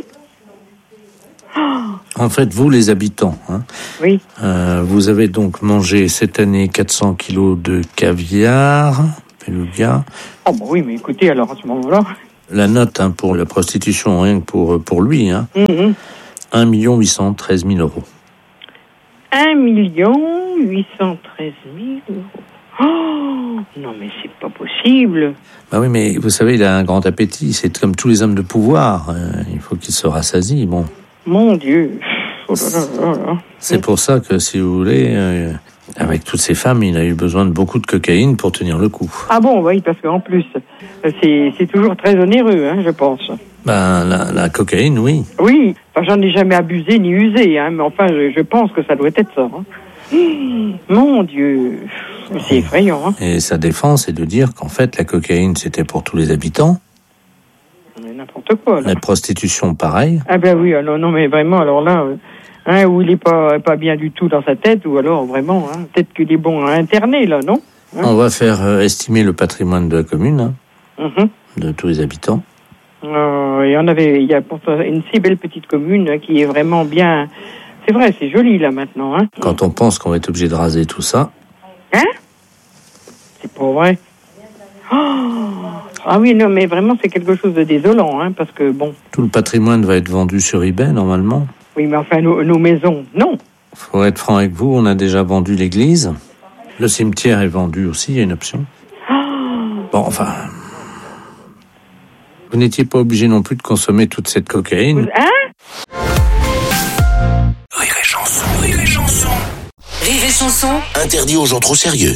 En fait, vous, les habitants, hein, oui. euh, vous avez donc mangé cette année quatre cents kilos de caviar, beluga. Oh bah oui, mais écoutez, alors à ce moment-là... La note hein, pour la prostitution, rien que pour, pour lui, hein, Mm-hmm. un million huit cent treize mille euros. un million huit cent treize mille euros. Oh, non, mais c'est pas possible. Bah oui, mais vous savez, il a un grand appétit. C'est comme tous les hommes de pouvoir. Euh, il faut qu'il se rassasie. Bon. Mon Dieu. Oh là là là là. C'est pour ça que, si vous voulez, euh, avec toutes ces femmes, il a eu besoin de beaucoup de cocaïne pour tenir le coup. Ah bon, oui, parce qu'en plus, c'est, c'est toujours très onéreux, hein, je pense. Ben, la, la cocaïne, oui. Oui, enfin, j'en ai jamais abusé ni usé, hein, mais enfin, je, je pense que ça doit être ça. Hein. Mmh, mon Dieu, c'est effrayant. Hein. Et sa défense est de dire qu'en fait, la cocaïne, c'était pour tous les habitants. Mais n'importe quoi, là. La prostitution, pareil. Ah ben oui, alors non, mais vraiment, alors là, euh, hein, où il est pas, pas bien du tout dans sa tête, ou alors vraiment, hein, peut-être qu'il est bon à interner, là, non? Hein? On va faire euh, estimer le patrimoine de la commune, hein, Mm-hmm. de tous les habitants. Euh, et on avait, il y a pourtant une si belle petite commune hein, qui est vraiment bien. C'est vrai, c'est joli là maintenant. Hein. Quand on pense qu'on va être obligé de raser tout ça. Hein? C'est pas vrai. Oh ah oui, non, mais vraiment c'est quelque chose de désolant, hein, parce que bon. Tout le patrimoine va être vendu sur eBay normalement. Oui, mais enfin nos, nos maisons, non. Faut être franc avec vous, on a déjà vendu l'église. Le cimetière est vendu aussi, il y a une option. Oh. Bon, enfin. Vous n'étiez pas obligé non plus de consommer toute cette cocaïne. Hein? Rire et chanson, rire et chanson. Rire et chanson. Interdit aux gens trop sérieux.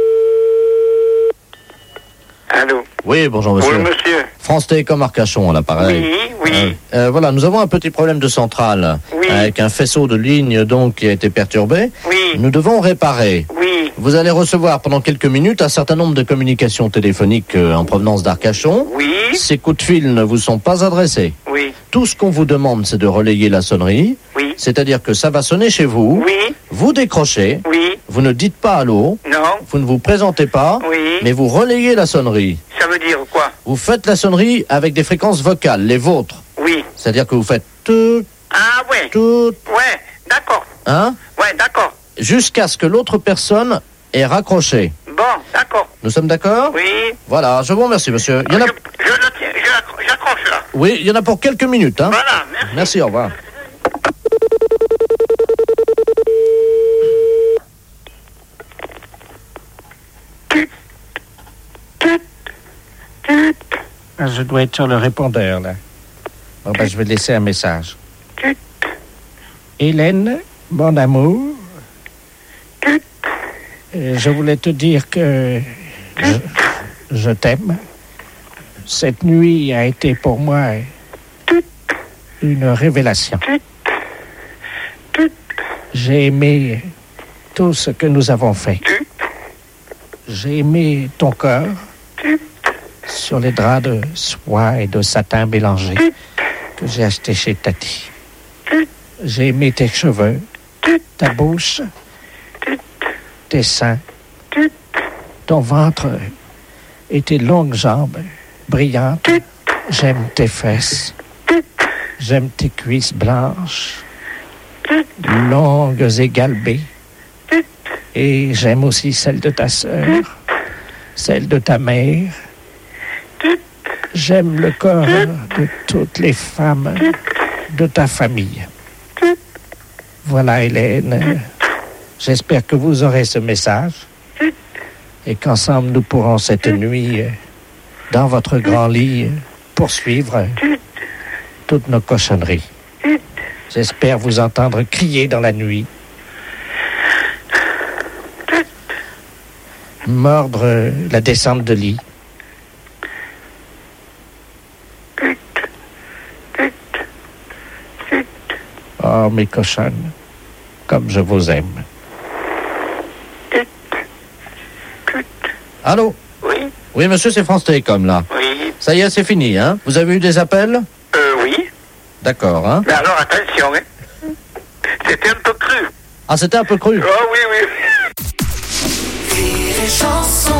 Allô? Oui, bonjour monsieur. Oui, monsieur. France Télécom Arcachon, à l'appareil. Oui, oui. Euh, euh, voilà, nous avons un petit problème de centrale. Oui. Avec un faisceau de ligne donc qui a été perturbé. Oui. Nous devons réparer. Oui. Vous allez recevoir pendant quelques minutes un certain nombre de communications téléphoniques euh, en provenance d'Arcachon. Oui. Ces coups de fil ne vous sont pas adressés. Oui. Tout ce qu'on vous demande, c'est de relayer la sonnerie. Oui. C'est-à-dire que ça va sonner chez vous. Oui. Vous décrochez. Oui. Vous ne dites pas allô. Non. Vous ne vous présentez pas. Oui. Mais vous relayez la sonnerie. Ça veut dire quoi? Vous faites la sonnerie avec des fréquences vocales, les vôtres. Oui. C'est-à-dire que vous faites tout, Ah ouais. tout, Ouais, d'accord. hein, Ouais, d'accord. jusqu'à ce que l'autre personne ait raccroché. Bon, d'accord. Nous sommes d'accord? Oui. Voilà, je vous remercie, monsieur. Il y en a... Je, je le tiens, je l'accro- j'accroche là. Oui, il y en a pour quelques minutes, hein. Voilà, merci. Merci, au revoir. Je dois être sur le répondeur, là. Bon, ben, je vais laisser un message. Hélène, mon amour, euh, je voulais te dire que je, je t'aime. Cette nuit a été pour moi une révélation. J'ai aimé tout ce que nous avons fait. J'ai aimé ton corps sur les draps de soie et de satin mélangés que j'ai achetés chez Tati. J'ai aimé tes cheveux, ta bouche, tes seins, ton ventre et tes longues jambes brillantes. J'aime tes fesses. J'aime tes cuisses blanches, longues et galbées. Et j'aime aussi celle de ta sœur, celle de ta mère. J'aime le corps de toutes les femmes de ta famille. Voilà, Hélène. J'espère que vous aurez ce message et qu'ensemble nous pourrons cette nuit, dans votre grand lit, poursuivre toutes nos cochonneries. J'espère vous entendre crier dans la nuit, mordre la descente de lit. Oh, Oh, mes cochonnes, comme je vous aime. Allô? Oui. Oui, monsieur, c'est France Télécom, là. Oui. Ça y est, c'est fini, hein? Vous avez eu des appels? Euh, oui. D'accord, hein? Mais alors, attention, hein. C'était un peu cru. Ah, c'était un peu cru? Oh, oui, oui. Rire et chanson.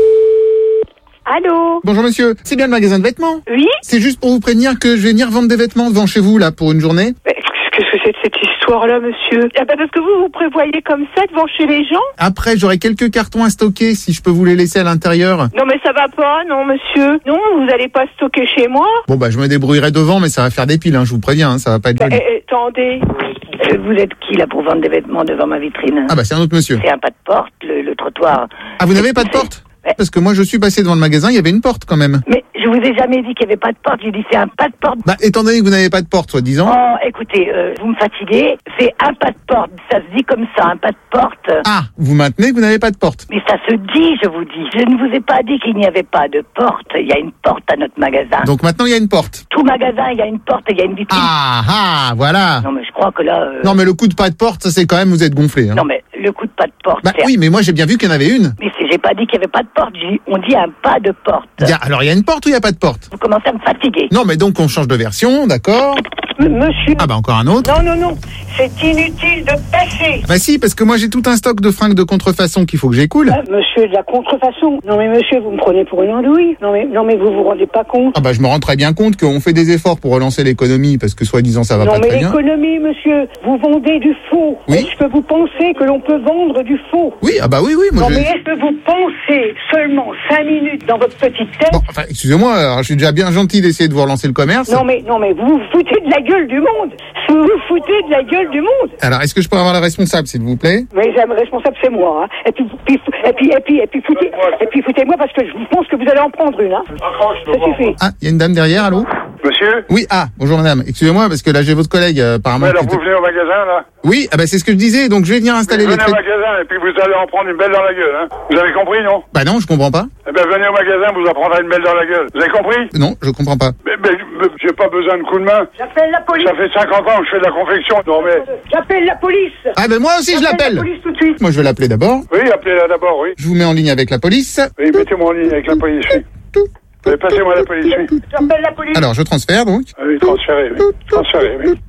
Allô? Bonjour monsieur, c'est bien le magasin de vêtements? Oui. C'est juste pour vous prévenir que je vais venir vendre des vêtements devant chez vous, là, pour une journée. Qu'est-ce que c'est de cette histoire-là, monsieur? Ah bah parce que vous vous prévoyez comme ça devant chez les gens? Après, j'aurai quelques cartons à stocker, si je peux vous les laisser à l'intérieur. Non mais ça va pas, non monsieur. Non, vous allez pas stocker chez moi. Bon bah, je me débrouillerai devant, mais ça va faire des piles, hein, je vous préviens, hein, ça va pas être Bah, joli. eh, attendez. Euh, vous êtes qui là pour vendre des vêtements devant ma vitrine? Ah bah c'est un autre monsieur. C'est un pas de porte, le, le trottoir. Ah, vous n'avez pas de porte? Parce que moi je suis passé devant le magasin, il y avait une porte quand même. Mais je vous ai jamais dit qu'il n'y avait pas de porte, j'ai dit c'est un pas de porte. Bah étant donné que vous n'avez pas de porte, soi-disant. Oh, écoutez, euh, vous me fatiguez, c'est un pas de porte, ça se dit comme ça, un pas de porte. Ah, vous maintenez que vous n'avez pas de porte. Mais ça se dit, je vous dis. Je ne vous ai pas dit qu'il n'y avait pas de porte. Il y a une porte à notre magasin. Donc maintenant il y a une porte. Tout magasin, il y a une porte et il y a une vitrine. Ah ah, voilà. Non mais je crois que là... euh, Non mais le coup de pas de porte, ça c'est quand même, vous êtes gonflé. Hein. Non mais le coup de pas de porte... Bah c'est- oui, mais moi j'ai bien vu qu'il y en avait une. Mais c'est- j'ai pas dit qu'il n'y avait pas de porte, j'ai dit- on dit un pas de porte. Il y a- alors il y a une porte ou il n'y a pas de porte? Vous commencez à me fatiguer. Non mais donc on change de version, d'accord? Monsieur. Ah bah encore un autre. Non, non, non. C'est inutile de passer. Bah si, parce que moi j'ai tout un stock de fringues de contrefaçon qu'il faut que j'écoule. Ah, monsieur, de la contrefaçon. Non mais monsieur, vous me prenez pour une andouille. Non mais, non mais vous vous rendez pas compte. Ah bah je me rends très bien compte qu'on fait des efforts pour relancer l'économie parce que soi-disant ça va Non pas mais très bien. l'économie, monsieur, vous vendez du faux. Oui. Est-ce que vous pensez que l'on peut vendre du faux? Oui, ah bah oui, oui, moi Non je... mais est-ce que vous pensez seulement cinq minutes dans votre petite tête? Enfin, excusez-moi, alors, je suis déjà bien gentil d'essayer de vous relancer le commerce. Non mais, non mais vous vous foutez de la gueule du monde. Vous vous foutez de la gueule du monde. Alors, est-ce que je peux avoir le responsable, s'il vous plaît? Mais le responsable c'est moi. Hein. Et puis, puis, et puis, et puis, et puis, foutez, et puis foutez-moi parce que je pense que vous allez en prendre une. Hein. Ça suffit. Ah, il y a une dame derrière, allô? Monsieur? Oui, ah, bonjour madame. Excusez-moi, parce que là j'ai votre collègue, euh, apparemment. Ouais, alors qui était- vous venez au magasin, là? Oui, ah bah c'est ce que je disais, donc je vais venir installer Vous les venez au trucs. magasin et puis vous allez en prendre une belle dans la gueule, hein? Vous avez compris, non? Bah non, je comprends pas. Eh ben, venez au magasin, vous en prendrez une belle dans la gueule. Vous avez compris? Non, je comprends pas. Mais, mais, mais j'ai pas besoin de coup de main. J'appelle la police. Ça fait cinquante ans que je fais de la confection. Non, mais... J'appelle la police. Ah ben moi aussi je J'appelle l'appelle. la police tout de suite. Moi je vais l'appeler d'abord. Oui, appelez-la d'abord, oui. Je vous mets en ligne avec la police. Oui, mettez-moi en ligne avec la police, oui. Oui, passez-moi la police, oui. J'appelle la police. Alors je transfère donc. Ah oui, transférez, oui. Transférez, oui.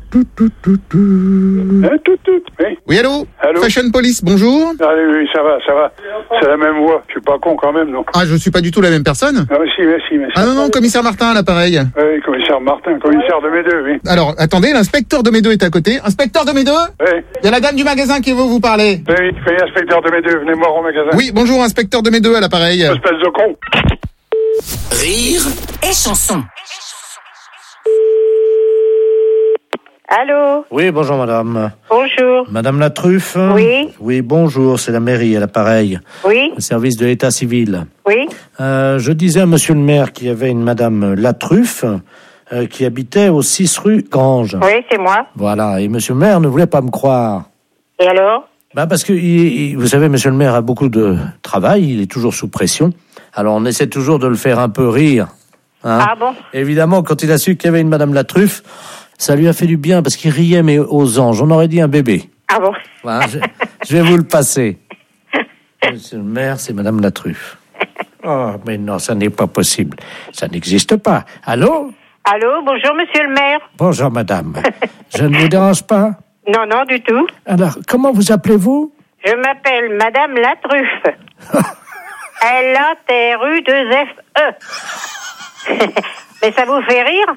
Hein, tout, tout, oui. Oui, allô? Allô? Fashion Police, bonjour. Allez, oui, ça va, ça va. C'est la même voix. Je suis pas con quand même, non? Ah, je suis pas du tout la même personne. Ah, mais si, mais si, mais si. Ah non, non, commissaire Martin à l'appareil. Oui, commissaire Martin, commissaire de mes deux, oui. Alors, attendez, l'inspecteur de mes deux est à côté. Inspecteur de mes deux? Oui. Il y a la dame du magasin qui veut vous parler. Oui, oui, inspecteur de mes deux, venez me voir au magasin. Oui, bonjour, inspecteur de mes deux à l'appareil. Espèce de con. Rire et chanson. Allô? Oui, bonjour madame. Bonjour. Madame la Truffe? Oui. Oui, bonjour, c'est la mairie à l'appareil. Oui. Le service de l'état civil. Oui. Euh, je disais à monsieur le maire qu'il y avait une madame Latruffe euh, qui habitait au six rue Grange. Oui, c'est moi. Voilà, et monsieur le maire ne voulait pas me croire. Et alors? Bah parce que, il, il- vous savez, monsieur le maire a beaucoup de travail, il est toujours sous pression. Alors on essaie toujours de le faire un peu rire. Hein. Ah bon? Évidemment, quand il a su qu'il y avait une madame Latruffe, ça lui a fait du bien parce qu'il riait, mais aux anges. On aurait dit un bébé. Ah bon? Voilà, je, je vais vous le passer. Monsieur le maire, c'est madame Latruffe. Oh, mais non, ça n'est pas possible. Ça n'existe pas. Allô? Allô, bonjour monsieur le maire. Bonjour, madame. Je ne vous dérange pas? Non, non, du tout. Alors, comment vous appelez-vous? Je m'appelle Madame Latruffe. L A T R U deux F E. Mais ça vous fait rire?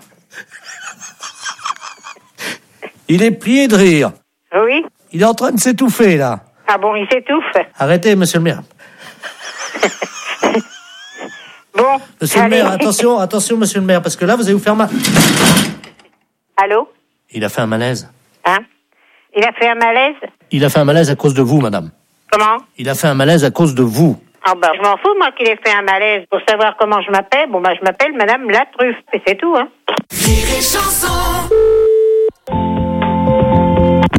Il est plié de rire. Oui. Il est en train de s'étouffer, là. Ah bon, il s'étouffe. Arrêtez, monsieur le maire. Bon. Monsieur allez. le maire, attention, attention, monsieur le maire, parce que là, vous allez vous faire mal. Allô? Il a fait un malaise. Hein? Il a fait un malaise? Il a fait un malaise à cause de vous, madame. Comment? Il a fait un malaise à cause de vous. Ah bah, je m'en fous, moi, qu'il ait fait un malaise. Pour savoir comment je m'appelle, bon bah, je m'appelle Madame Latruffe. Et c'est tout, hein. Rire et chanson. Vous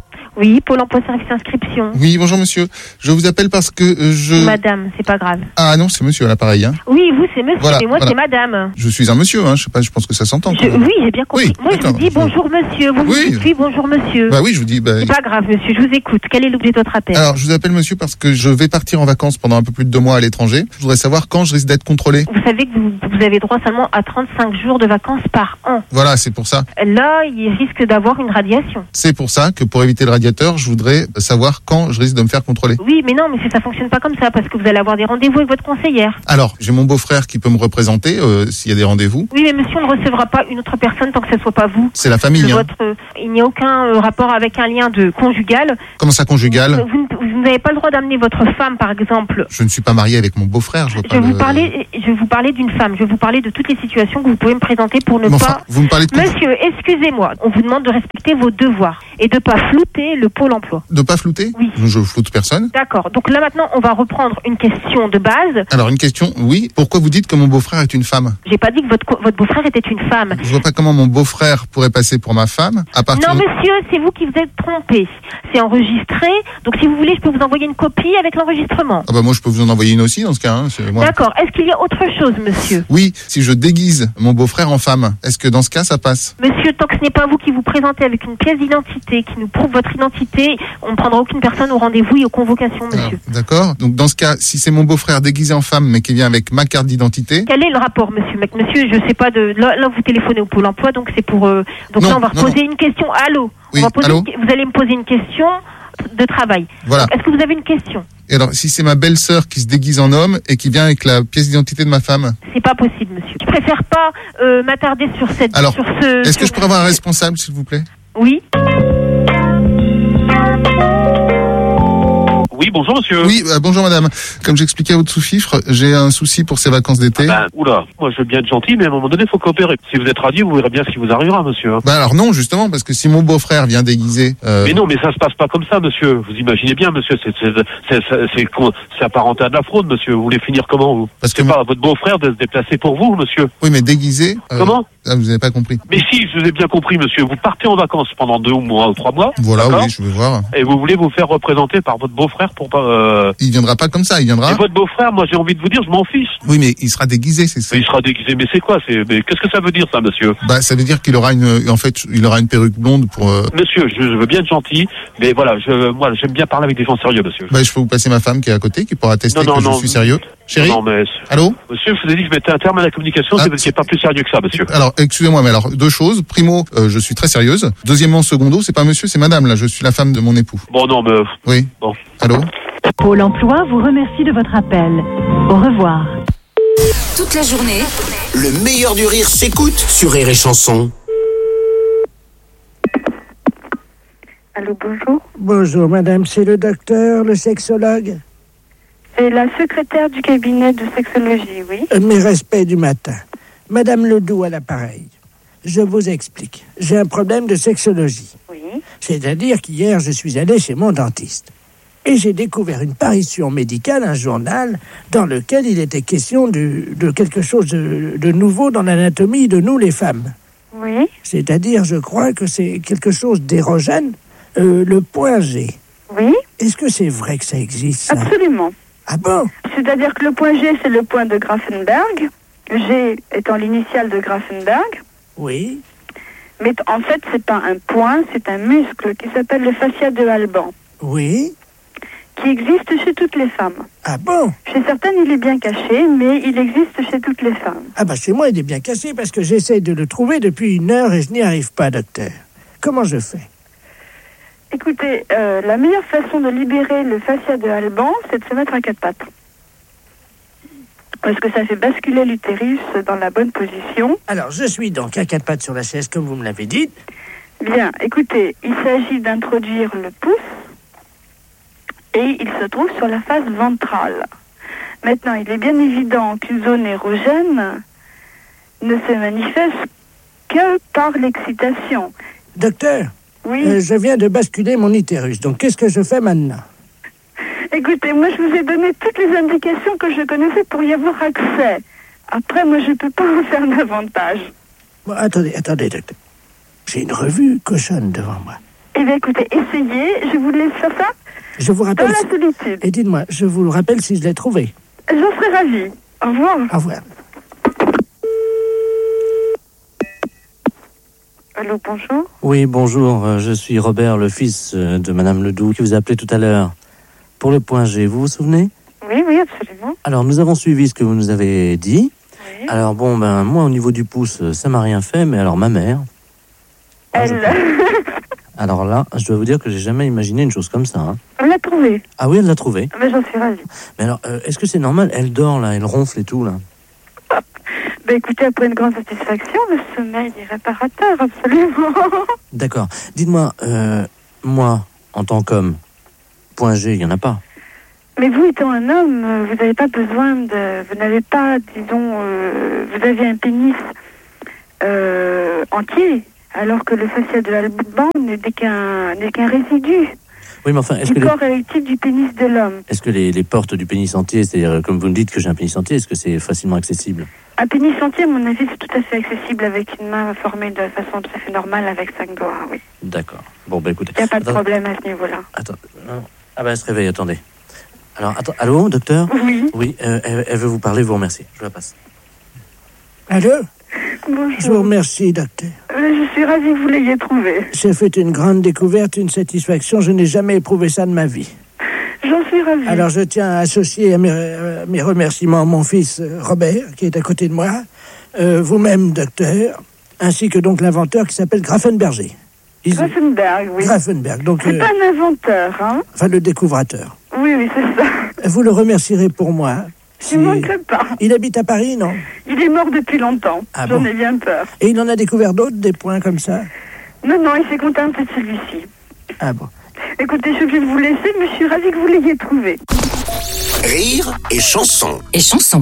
Oui, Pôle emploi service inscription. Oui, bonjour monsieur. Je vous appelle parce que euh, je... Madame, c'est pas grave. Ah non, c'est monsieur à l'appareil. Hein. Oui, vous c'est monsieur, Voilà, mais moi voilà. c'est madame. Je suis un monsieur, hein. je sais pas, je pense que ça s'entend. Je- oui, j'ai bien compris. Oui, moi je vous d'accord. dis bonjour monsieur, vous vous Oui. dites oui, bonjour monsieur. Bah oui, je vous dis... Bah, C'est pas grave monsieur, je vous écoute. Quel est l'objet de votre appel? Alors, je vous appelle monsieur parce que je vais partir en vacances pendant un peu plus de deux mois à l'étranger. Je voudrais savoir quand je risque d'être contrôlé. Vous savez que vous, vous avez droit seulement à trente-cinq jours de vacances par an. Voilà, c'est pour ça. Là, il risque d'avoir une radiation. C'est pour ça que pour éviter le radiateur, je voudrais savoir quand je risque de me faire contrôler. Oui, mais non, mais c'est- ça fonctionne pas comme ça parce que vous allez avoir des rendez-vous avec votre conseillère. Alors, j'ai mon beau-frère qui peut me représenter euh, s'il y a des rendez-vous. Oui, mais monsieur, on ne recevra pas une autre personne tant que ce soit pas vous. C'est la famille, Le hein. Votre, euh, il n'y a aucun euh, rapport avec un lien de conjugal. Comment ça, conjugal? Vous, ne- vous n'avez pas le droit d'amener votre femme, par exemple. Je ne suis pas marié avec mon beau-frère. Je vois Je pas vais vous le- parler, je vais vous parler d'une femme. Je vais vous parler de toutes les situations que vous pouvez me présenter pour ne Mais enfin, pas. vous me parlez de Monsieur, excusez-moi. On vous demande de respecter vos devoirs et de pas flouter le pôle emploi. De pas flouter? Oui. Je floute personne. D'accord. Donc là maintenant, on va reprendre une question de base. Alors, une question, oui. Pourquoi vous dites que mon beau-frère est une femme? J'ai pas dit que votre co- votre beau-frère était une femme. Je vois pas comment mon beau-frère pourrait passer pour ma femme à partir Non, de... monsieur, c'est vous qui vous êtes trompé. C'est enregistré. Donc, si vous voulez, je peux vous envoyer une copie avec l'enregistrement. Ah bah moi, je peux vous en envoyer une aussi dans ce cas. Hein. c'est- moi- D'accord. Est-ce qu'il y a autre chose, monsieur? Oui, si je déguise mon beau-frère en femme, est-ce que dans ce cas, ça passe? Monsieur, tant que ce n'est pas vous qui vous présentez avec une pièce d'identité qui nous prouve votre identité, on ne prendra aucune personne au rendez-vous et aux convocations, monsieur. D'accord. Donc dans ce cas, si c'est mon beurre-frère déguisé en femme, mais qui vient avec ma carte d'identité... Quel est le rapport, monsieur? Mec, monsieur, je sais pas de. Là, là, vous téléphonez au Pôle emploi, donc c'est pour. euh, Donc Non, là, on va non, poser une question. Allô? Oui, On va poser allô une- Vous allez me poser une question de travail. Voilà. Donc, est-ce que vous avez une question? Et alors, si c'est ma belle-sœur qui se déguise en homme et qui vient avec la pièce d'identité de ma femme... C'est pas possible, monsieur. Je préfère pas euh, m'attarder sur cette. Alors, sur ce. est-ce que sur- je pourrais avoir un responsable, s'il vous plaît? Oui. Oui, bonjour monsieur. Oui, euh, bonjour madame. Comme j'expliquais à votre sous-fifre, j'ai un souci pour ces vacances d'été. Ben, oula, moi je veux bien être gentil, mais à un moment donné, il faut coopérer. Si vous êtes radieux, vous verrez bien ce qui vous arrivera, monsieur. Bah alors non, justement, parce que si mon beau-frère vient déguisé... euh, Mais non, mais ça se passe pas comme ça, monsieur. Vous imaginez bien, monsieur, c'est c'est c'est c'est c'est con- c'est apparenté à de la fraude, monsieur. Vous voulez finir comment, vous? Parce que pas à votre beau-frère de se déplacer pour vous, monsieur. Oui, mais déguisé... euh, Comment? Ah, vous n'avez pas compris. Mais si, je vous ai bien compris, monsieur. Vous partez en vacances pendant deux mois ou trois mois. Voilà, d'accord oui, je veux voir. Et vous voulez vous faire représenter par votre beau-frère pour pas. Euh... Il viendra pas comme ça, il viendra... Et votre beau-frère, moi j'ai envie de vous dire, je m'en fiche. Oui, mais il sera déguisé, c'est ça. Mais il sera déguisé, mais c'est quoi? C'est mais qu'est-ce que ça veut dire, ça, monsieur? Bah, ça veut dire qu'il aura une, en fait, il aura une perruque blonde pour. euh, Monsieur, je, je veux bien être gentil, mais voilà, je, moi, j'aime bien parler avec des gens sérieux, monsieur. Bah, je peux vous passer ma femme qui est à côté, qui pourra attester Non, non, que non. je suis sérieux. Chérie. Non, mais. Allô. Monsieur, je vous ai dit que je mettais un terme à la communication, Ah, c'est parce qu'il n'est pas plus sérieux que ça, monsieur. Alors, excusez-moi, mais alors deux choses. Primo, euh, je suis très sérieuse. Deuxièmement, secondo, c'est pas monsieur, c'est madame. Là, je suis la femme de mon époux. Bon, non, mais. Oui. Bon. Allô. Pôle emploi vous remercie de votre appel. Au revoir. Toute la journée, le meilleur du rire s'écoute sur Rire et Chanson. Allô, bonjour. Bonjour, madame, c'est le docteur, le sexologue. C'est la secrétaire du cabinet de sexologie, oui. Euh, Mes respects du matin. Madame Ledoux à l'appareil. Je vous explique. J'ai un problème de sexologie. Oui. C'est-à-dire qu'hier, je suis allé chez mon dentiste. Et j'ai découvert une parution médicale, un journal, dans lequel il était question de, de quelque chose de, de nouveau dans l'anatomie de nous, les femmes. Oui. C'est-à-dire, je crois que c'est quelque chose d'érogène, euh, le point G. Oui. Est-ce que c'est vrai que ça existe, ça? Absolument. Ah bon? C'est-à-dire que le point G, c'est le point de Grafenberg. G étant l'initiale de Grafenberg. Oui. Mais en fait, c'est pas un point, c'est un muscle qui s'appelle le fascia de Alban. Oui. Qui existe chez toutes les femmes. Ah bon? Chez certaines, il est bien caché, mais il existe chez toutes les femmes. Ah bah chez moi, il est bien cassé parce que j'essaie de le trouver depuis une heure et je n'y arrive pas, docteur. Comment je fais? Écoutez, euh, la meilleure façon de libérer le fascia de Alban, c'est de se mettre à quatre pattes. Parce que ça fait basculer l'utérus dans la bonne position. Alors, je suis donc à quatre pattes sur la chaise, comme vous me l'avez dit. Bien, écoutez, il s'agit d'introduire le pouce et il se trouve sur la face ventrale. Maintenant, il est bien évident qu'une zone érogène ne se manifeste que par l'excitation. Docteur, oui. euh, je viens de basculer mon utérus, donc qu'est-ce que je fais maintenant? Écoutez, moi je vous ai donné toutes les indications que je connaissais pour y avoir accès. Après, moi je ne peux pas en faire davantage. Bon, attendez, attendez, docteur. J'ai une revue cochonne devant moi. Eh bien, écoutez, essayez. Je vous laisse faire ça Je vous rappelle... dans la solitude. Et dites-moi, je vous le rappelle si je l'ai trouvé. J'en serais ravie. Au revoir. Au revoir. Allô, bonjour. Oui, bonjour, euh, je suis Robert, le fils euh, de Madame Ledoux, qui vous a appelé tout à l'heure pour le point G, vous vous souvenez? Oui, oui, absolument. Alors, nous avons suivi ce que vous nous avez dit. Oui. Alors, bon, ben, moi, au niveau du pouce, euh, ça m'a rien fait, mais alors, ma mère... Elle... Alors là, je dois vous dire que j'ai jamais imaginé une chose comme ça. Hein. Elle l'a trouvé. Ah oui, elle l'a trouvé. Mais j'en suis ravie. Mais alors, euh, est-ce que c'est normal? Elle dort, là, elle ronfle et tout, là. Ben écoutez, après une grande satisfaction, le sommeil est réparateur, absolument. D'accord. Dites-moi, euh, moi, en tant qu'homme, point G, il n'y en a pas. Mais vous étant un homme, euh, vous n'avez pas besoin de... Vous n'avez pas, disons, euh, vous avez un pénis euh, entier, alors que le facial de l'album n'est qu'un n'est qu'un résidu Oui, mais enfin, est-ce du que, corps les, érectile du pénis de l'homme. est-ce que les, les portes du pénis entier, c'est-à-dire, comme vous me dites que j'ai un pénis entier, est-ce que c'est facilement accessible? Un pénis entier, à mon avis, c'est tout à fait accessible avec une main formée de façon tout à fait normale avec cinq doigts, oui. D'accord. Bon, ben écoutez... Il n'y a pas de Attends- problème à ce niveau-là. Attends, non. Ah ben, elle se réveille, attendez. Alors, attends, allô, docteur? Oui. Oui, euh, elle, elle veut vous parler, vous remercie. Je la passe. Allô? Bonjour. Je vous remercie, docteur. Euh, Je suis ravie que vous l'ayez trouvé. J'ai fait une grande découverte, une satisfaction. Je n'ai jamais éprouvé ça de ma vie. J'en suis ravie. Alors, je tiens à associer à mes, à mes remerciements mon fils euh, Robert, qui est à côté de moi, euh, vous-même, docteur, ainsi que donc l'inventeur qui s'appelle Grafenberger. Ils- Grafenberg, oui. Grafenberg, donc, C'est euh, pas un inventeur, hein? enfin, le découvrateur. Oui, oui, c'est ça. Vous le remercierai pour moi. Je ne manquerai pas. Il habite à Paris, non? Il est mort depuis longtemps. Ah J'en bon? ai bien peur. Et il en a découvert d'autres, des points comme ça? Non, non, il s'est contenté de celui-ci. Ah bon. Écoutez, je vais vous laisser, mais je suis ravie que vous l'ayez trouvé. Rire et chanson. Et chanson.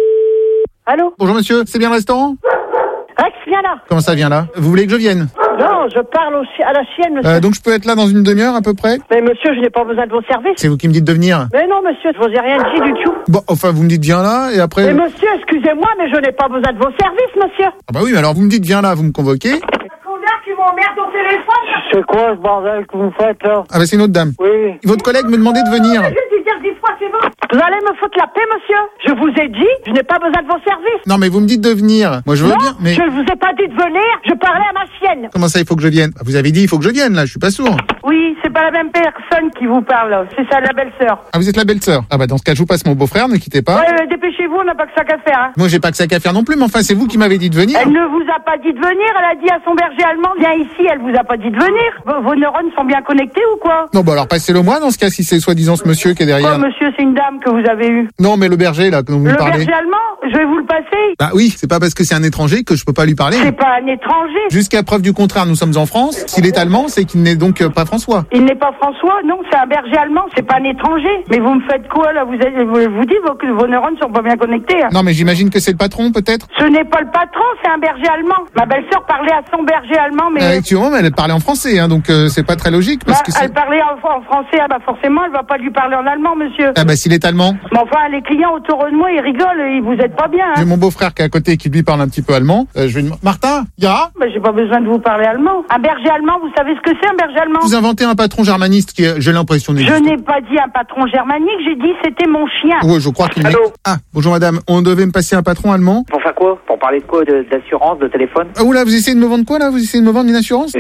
Allô? Bonjour monsieur, c'est bien le restaurant? Rex, viens là. Comment ça vient là? Vous voulez que je vienne? Non, je parle au chi- à la chienne, monsieur. euh, Donc je peux être là dans une demi-heure à peu près? Mais monsieur, je n'ai pas besoin de vos services. C'est vous qui me dites de venir? Mais non, monsieur, je vous ai rien dit du tout. Bon, enfin vous me dites viens là et après... Mais monsieur, excusez-moi, mais je n'ai pas besoin de vos services, monsieur. Ah bah oui, mais alors vous me dites viens là, vous me convoquez? Combien tu m'emmerdes au téléphone? C'est quoi ce bordel que vous faites là? Ah bah c'est une autre dame. Oui. Votre collègue me demandait de venir. Je vais te dire dix fois, c'est bon. Vous allez me foutre la paix, monsieur. Je vous ai dit, je n'ai pas besoin de vos services. Non mais vous me dites de venir. Moi je veux non, bien, mais... je ne vous ai pas dit de venir, je parlais à ma chienne. Comment ça il faut que je vienne? Vous avez dit il faut que je vienne là, je suis pas sourd. Oui, c'est pas la même personne qui vous parle, c'est ça, la belle-sœur. Ah vous êtes la belle-sœur? Ah bah dans ce cas je vous passe mon beau-frère, ne quittez pas. Ouais, euh, dépêchez-vous, on n'a pas que ça qu'à faire. Hein. Moi j'ai pas que ça qu'à faire non plus, mais enfin c'est vous qui m'avez dit de venir. Elle ne vous a pas dit de venir, elle a dit à son berger allemand, viens ici, elle vous a pas dit de venir. Vos, vos neurones sont bien connectés ou quoi? Non bah alors passez-le moi dans ce cas si c'est soi-disant ce monsieur qui est derrière. Quoi, monsieur, c'est une dame que vous avez eue? Non mais le berger là dont vous Le me parlez. berger allemand? Je vais vous le passer. Bah oui, c'est pas parce que c'est un étranger que je peux pas lui parler. C'est pas un étranger. Jusqu'à preuve du contraire, nous sommes en France. S'il est allemand, c'est qu'il n'est donc euh, pas François. Il n'est pas François, non, c'est un berger allemand, c'est pas un étranger. Mais vous me faites quoi là? Vous avez, vous, vous dites vos, que vos neurones sont pas bien connectés. Hein. Non mais j'imagine que c'est le patron peut-être. Ce n'est pas le patron, c'est un berger allemand. Ma belle-sœur parlait à son berger allemand, mais... Euh, Effectivement, mais elle parlait en français, hein, donc euh, c'est pas très logique parce bah, que c'est... elle parlait en, en français, ah bah forcément, elle va pas lui parler en allemand, monsieur. Ah bah s'il est allemand. Mais enfin, les clients autour de moi, ils rigolent, ils vous êtes pas bien. Hein. J'ai mon beau-frère qui est à côté qui lui parle un petit peu allemand. Euh, je vais demander... Martin, ya Bah j'ai pas besoin de vous parler allemand. Un berger allemand, vous savez ce que c'est un berger allemand? Vous inventez un patron germaniste qui, est, j'ai l'impression, Je n'existe. n'ai pas dit un patron germanique, j'ai dit c'était mon chien. Ouais, je crois qu'il n'est... Ah, bonjour madame, on devait me passer un patron allemand. Pour faire quoi? Pour parler de quoi? De- D'assurance, de téléphone? Ah oula, vous essayez de me vendre quoi là? Vous essayez de me vendre une assurance?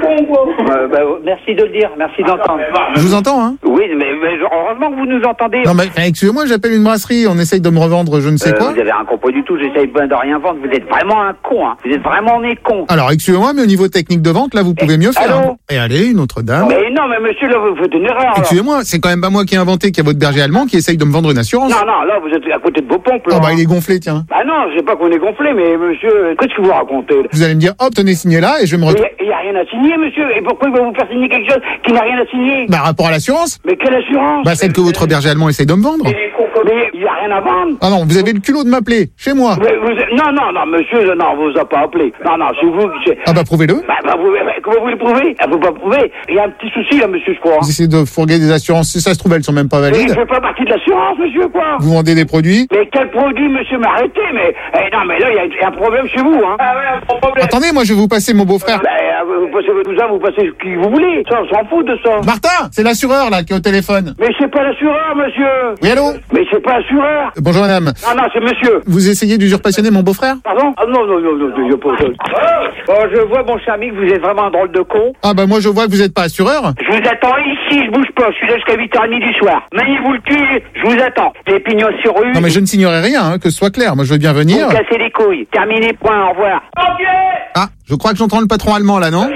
Euh, bah, merci de le dire, merci d'entendre. Je vous entends, hein? Oui, mais, mais heureusement que vous nous entendez. Non mais enfin, excusez-moi, j'appelle une brasserie, on essaye de me revendre je ne sais Euh, quoi. vous avez un compos du tout, j'essaye bien de rien vendre. Vous êtes vraiment un con, hein. Vous êtes vraiment né con. Alors excusez-moi, mais au niveau technique de vente, là vous pouvez mieux faire. allô hein. Et allez, une autre dame. Mais non, mais monsieur, là, vous faites une erreur. là. Excusez-moi, c'est quand même pas moi qui ai inventé qu'il y a votre berger allemand qui essaye de me vendre une assurance. Non, non, là, vous êtes à côté de vos pompes, là. Ah bah il est gonflé, tiens. Bah non, je sais pas qu'on est gonflé, mais monsieur, qu'est-ce que vous racontez là? Vous allez me dire, hop, tenez signé là, et je vais me retrouver. Il n'y a, rien à signer, monsieur. Et pourquoi il va vous faire signer quelque chose qui n'a rien à signer? Bah rapport à l'assurance. Mais quelle assurance? Bah celle que votre berger allemand essaye de me vendre. Mais il n'y a rien à vendre. Ah non, vous avez le culot de m'appeler, chez moi. Mais vous, non, non, non, monsieur, non, vous a pas appelé. Non, non, c'est vous qui... Ah bah prouvez-le. Bah, bah, vous, bah, comment vous le prouvez? Ah, vous pas prouver. Il y a un petit souci là, monsieur, je crois. Vous essayez de fourguer des assurances, si ça se trouve elles sont même pas Mais je valides. fais pas partie de l'assurance, monsieur, quoi. Vous vendez des produits. Mais quel produit, monsieur? Mais arrêtez, mais... Eh, non, mais là, il y, a un problème chez vous, hein. Ah ouais, un problème. Attendez, moi je vais vous passer mon beau-frère. Bah, euh, vous passez votre cousin, vous passez qui vous voulez. Ça, on s'en fout de ça. Martin, c'est l'assureur là qui est au téléphone. Mais c'est pas l'assureur, monsieur. Oui, allô? Mais c'est pas l'assureur. Euh, Bonjour madame. Ah non, c'est monsieur. Vous essayez d'usurpationner mon beau-frère? Pardon? Ah non, non, non, non, non, pas ça. Bon, je vois, mon cher ami, que vous êtes vraiment un drôle de con. Ah bah moi je vois que vous n'êtes pas assureur. Je vous attends ici, je bouge pas, je suis là jusqu'à huit heures trente du soir. Maniez-vous le cul, je vous attends. Les pignons sur rue. Non mais je ne signerai rien, hein, que ce soit clair. Moi je veux bien venir. Vous cassez les couilles. Terminé, point, au revoir. Ok. Ah, je crois que j'entends le patron allemand là, non?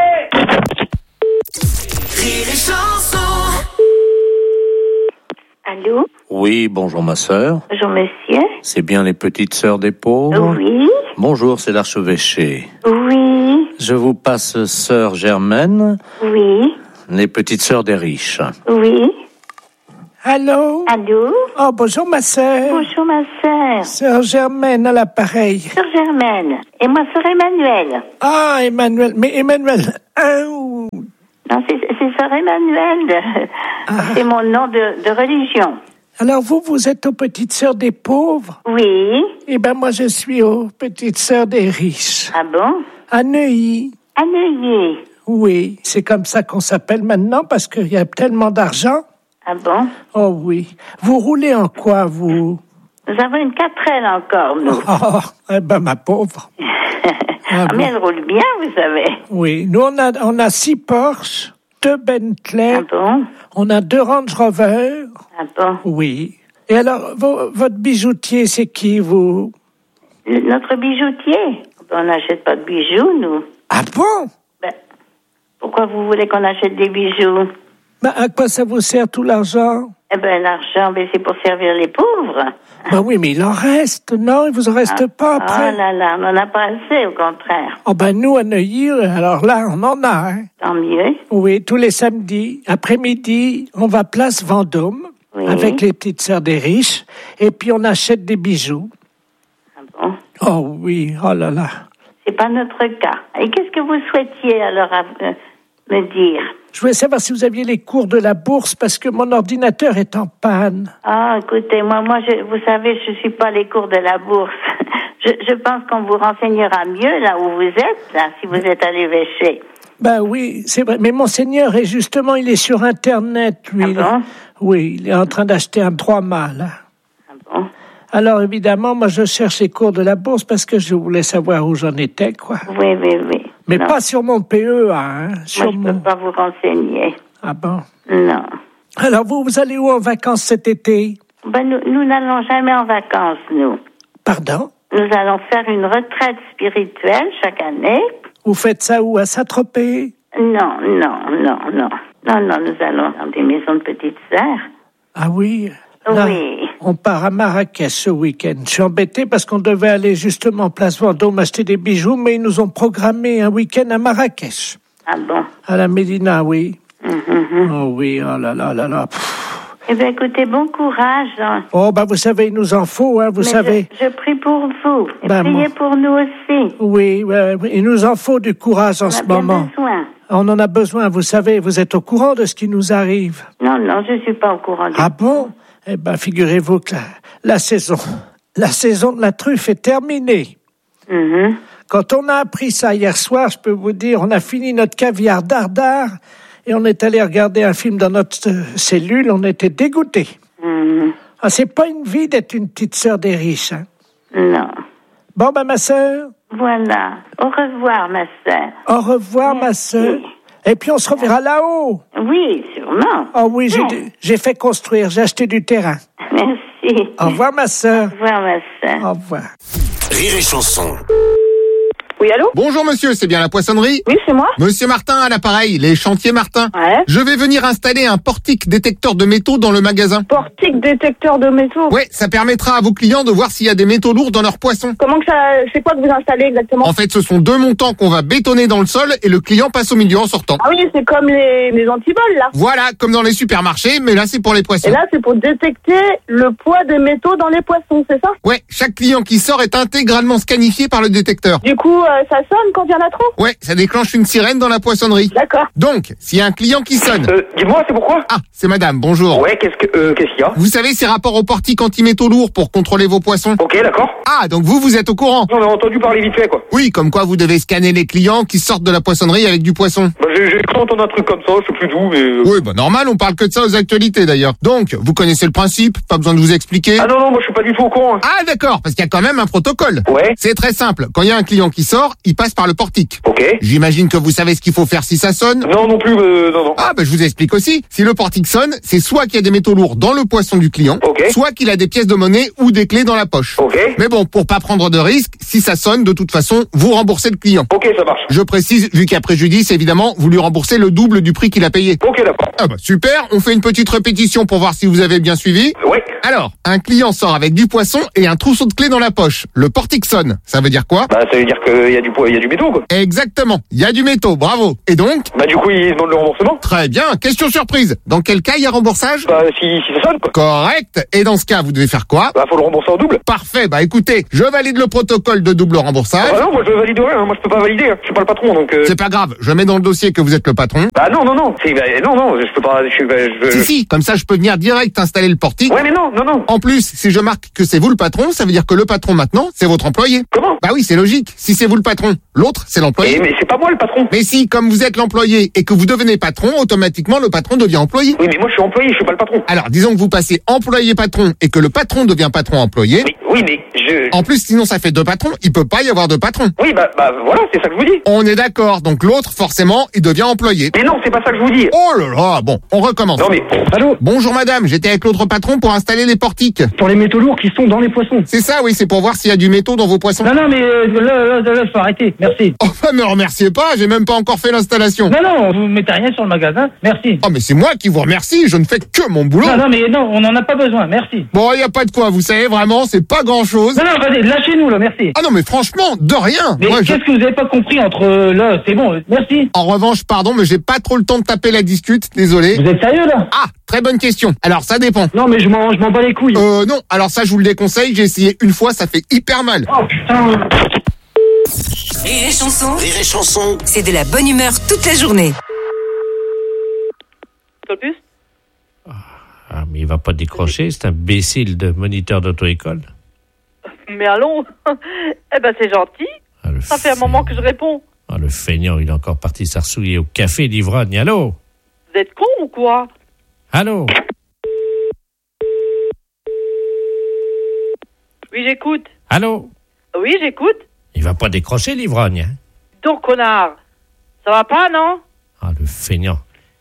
Allô? Oui, bonjour ma sœur. Bonjour monsieur. C'est bien les petites sœurs des pauvres? Oui. Bonjour, c'est l'archevêché. Oui. Je vous passe sœur Germaine. Oui. Les petites sœurs des riches. Oui. Allô? Allô? Oh, bonjour ma sœur. Bonjour ma sœur. Sœur Germaine à l'appareil. Sœur Germaine. Et moi, sœur Emmanuel. Ah, Emmanuel. Mais Emmanuel, un ou... Non, c'est, c'est sœur Emmanuel. Ah. C'est mon nom de, de religion. Alors vous, vous êtes aux petites sœurs des pauvres? Oui. Eh ben moi, je suis aux petites sœurs des riches. Ah bon? À Neuilly. À Neuilly. Oui, c'est comme ça qu'on s'appelle maintenant parce qu'il y a tellement d'argent. Ah bon? Oh oui. Vous roulez en quoi, vous? Nous avons une quatre L encore, nous. Oh, eh ben ma pauvre. Ah, mais elle roule bien, vous savez. Oui, nous on a on a six Porsche, deux Bentley. Ah bon? On a deux Range Rover. Ah bon? Oui. Et alors, vo- votre bijoutier, c'est qui, vous? Le- notre bijoutier? On n'achète pas de bijoux, nous. Ah bon? Ben, pourquoi vous voulez qu'on achète des bijoux? Ben, à quoi ça vous sert tout l'argent? Eh ben, l'argent, ben, c'est pour servir les pauvres. Ben oui, mais il en reste, non? Il vous en reste ah, pas après? Oh là là, on n'en a pas assez, au contraire. Oh ben nous, à Neuilly, alors là, on en a, hein? Tant mieux. Oui, tous les samedis, après-midi, on va place Vendôme, oui. Avec les petites sœurs des riches, et puis on achète des bijoux. Ah bon? Oh oui, oh là là. C'est pas notre cas. Et qu'est-ce que vous souhaitiez, alors, à, euh, me dire? Je voulais savoir si vous aviez les cours de la bourse parce que mon ordinateur est en panne. Ah, écoutez, moi, moi, je, vous savez, je suis pas les cours de la bourse. je, je pense qu'on vous renseignera mieux là où vous êtes, là, si vous êtes à l'évêché. Ben oui, c'est vrai. Mais Monseigneur est justement, il est sur Internet, lui. Ah bon? Oui, il est en train d'acheter un trois mâts, là. Ah bon? Alors, évidemment, moi, je cherche les cours de la bourse parce que je voulais savoir où j'en étais, quoi. Oui, oui, oui. Mais non. pas sur mon P E A, hein. Sur moi, je mon... peux pas vous renseigner. Ah bon? Non. Alors, vous, vous allez où en vacances cet été? Ben, nous, nous n'allons jamais en vacances, nous. Pardon? Nous allons faire une retraite spirituelle chaque année. Vous faites ça où? À Saint-Tropez? Non, non, non, non. Non, non, nous allons dans des maisons de petites sœurs. Ah oui? Là, oui. On part à Marrakech ce week-end. Je suis embêté parce qu'on devait aller justement Place Vendôme acheter des bijoux, mais ils nous ont programmé un week-end à Marrakech. Ah bon? À la Médina, oui. Mm-hmm. Oh oui, oh là là là là. Pff. Eh bien, écoutez, bon courage. Hein. Oh, bah vous savez, il nous en faut, hein, vous mais savez. Je, je prie pour vous. Et ben, priez moi... pour nous aussi. Oui, ouais, il nous en faut du courage en On ce a bien moment. Besoin. On en a besoin, vous savez, vous êtes au courant de ce qui nous arrive. Non, non, je suis pas au courant du Ah tout. bon? Eh ben, figurez-vous que la, la saison, la saison de la truffe est terminée. Mm-hmm. Quand on a appris ça hier soir, je peux vous dire, on a fini notre caviar dardard et on est allé regarder un film dans notre euh, cellule, on était dégoûtés. Mm-hmm. Ah, c'est pas une vie d'être une petite sœur des riches, hein? Non. Bon, ben, ma sœur. Voilà. Au revoir, ma sœur. Au revoir, Merci. ma sœur. Et puis on se reverra là-haut. Oui, sûrement. Oh oui, j'ai, ouais. j'ai fait construire, j'ai acheté du terrain. Merci. Au revoir, ma sœur. Au revoir, ma sœur. Au revoir. Rire et chanson. Oui, allô? Bonjour monsieur, c'est bien la poissonnerie? Oui, c'est moi. Monsieur Martin à l'appareil, les chantiers Martin. Ouais. Je vais venir installer un portique détecteur de métaux dans le magasin. Portique détecteur de métaux? Ouais, ça permettra à vos clients de voir s'il y a des métaux lourds dans leurs poissons. Comment que ça, c'est quoi que vous installez exactement? En fait, ce sont deux montants qu'on va bétonner dans le sol et le client passe au milieu en sortant. Ah oui, c'est comme les, les antiboles, là. Voilà, comme dans les supermarchés, mais là c'est pour les poissons. Et là, c'est pour détecter le poids des métaux dans les poissons, c'est ça? Ouais, chaque client qui sort est intégralement scanifié par le détecteur. Du coup, euh, ça sonne quand il y en a trop? Ouais, ça déclenche une sirène dans la poissonnerie. D'accord. Donc, s'il y a un client qui sonne... Euh, dis-moi, c'est pourquoi? Ah, c'est madame, bonjour. Ouais, qu'est-ce que, euh, qu'est-ce qu'il y a? Vous savez, c'est rapport au portique anti-métaux lourds pour contrôler vos poissons. Ok, d'accord. Ah, donc vous, vous êtes au courant? On a entendu parler vite fait, quoi. Oui, comme quoi vous devez scanner les clients qui sortent de la poissonnerie avec du poisson. Bah, j'ai, j'ai cru entendre un truc comme ça, je sais plus d'où, mais... euh, Oui, bah normal, on parle que de ça aux actualités d'ailleurs. Donc, vous connaissez le principe, pas besoin de vous expliquer. Ah non, non, moi je suis pas du tout au courant. hein. Ah d'accord, parce qu'il y a quand même un protocole. Ouais. C'est très simple, quand il y a un client qui sort, il passe par le portique. Ok. J'imagine que vous savez ce qu'il faut faire si ça sonne. Non, non plus, euh, non, non. Ah bah je vous explique aussi. Si le portique sonne, c'est soit qu'il y a des métaux lourds dans le poisson du client, Ok. soit qu'il a des pièces de monnaie ou des clés dans la poche. Ok. Mais bon, pour pas prendre de risques, si ça sonne, de toute façon, vous remboursez le client. Ok, ça marche. Je précise, vu qu'il y a préjudice, évidemment, vous lui remboursez le double du prix qu'il a payé. Ok, d'accord. Ah bah super, on fait une petite répétition pour voir si vous avez bien suivi. Ouais. Alors, un client sort avec du poisson et un trousseau de clés dans la poche. Le portique sonne. Ça veut dire quoi? Bah, ça veut dire qu'il y a du poids, il y a du métaux, quoi. Exactement. Il y a du métaux, bravo. Et donc? Bah, du coup, il demande le remboursement. Très bien. Question surprise. Dans quel cas il y a remboursage? Bah, si, si ça sonne, quoi. Correct. Et dans ce cas, vous devez faire quoi? Bah, faut le rembourser en double. Parfait. Bah écoutez, je valide le protocole de double remboursage. Ah bah non, moi je valide rien, hein. Moi je peux pas valider, hein. Je suis pas le patron, donc... Euh... C'est pas grave. Je mets dans le dossier que vous êtes le patron. Bah non, non, non. C'est, bah, non, non, je peux pas... Je, bah, je... Si, si. Comme ça, je peux venir direct installer le portique. Ouais, mais non, non, non. En plus, si je marque que c'est vous le patron, ça veut dire que le patron maintenant, c'est votre employé. Comment? Bah oui, c'est logique. Si c'est vous le patron, l'autre, c'est l'employé. Eh, mais c'est pas moi le patron. Mais si, comme vous êtes l'employé et que vous devenez patron, automatiquement, le patron devient employé. Oui, mais moi je suis employé, je suis pas le patron. Alors, disons que vous passez employé-patron et que le patron devient patron-employé. Oui, oui, mais je... En plus, sinon, ça fait deux patrons. Il peut pas y avoir deux patrons. Oui, bah, bah voilà, c'est ça que je vous dis. On est d'accord. Donc l'autre, forcément, il devient employé. Mais non, c'est pas ça que je vous dis. Oh là là, bon, on recommence. Non mais... Allô? Bonjour madame, j'étais avec l'autre patron pour installer les portiques. Pour les métaux lourds qui sont dans les poissons. C'est ça, oui, c'est pour voir s'il y a du métaux dans vos poissons. Non, non, mais euh, là, là, là, faut arrêter. Merci. Oh, bah, me remerciez pas, j'ai même pas encore fait l'installation. Non, non, vous mettez rien sur le magasin. Merci. Oh, mais c'est moi qui vous remercie, je ne fais que mon boulot. Non, non, mais non, on n'en a pas besoin. Merci. Bon, il y a pas de quoi, vous savez, vraiment, c'est pas grand chose. Non, non, vas-y, lâchez-nous, là, merci. Ah non, mais franchement, de rien. Mais Moi, qu'est-ce je... que vous avez pas compris entre euh, là, c'est bon, euh, merci. En revanche, pardon, mais j'ai pas trop le temps de taper la discute, désolé. Vous êtes sérieux, là? Ah, très bonne question. Alors, ça dépend. Non, mais je m'en, je m'en bats les couilles. Euh, non, alors ça, je vous le déconseille, j'ai essayé une fois, ça fait hyper mal. Oh, putain. Rire et chanson, Rire et chanson. c'est de la bonne humeur toute la journée. Plus Ah, mais il va pas décrocher, c'est un imbécile de moniteur d'auto-école. Mais allons. Eh ben, c'est gentil. Ah, le Ça fait un moment que je réponds. Ah, le feignant, il est encore parti s'arsouiller au café d'ivrogne. Allô? Vous êtes con ou quoi? Allô? Oui, j'écoute. Allô? Oui, j'écoute. Il va pas décrocher l'ivrogne, hein? Donc, connard. Ça va pas, non? Ah, le feignant.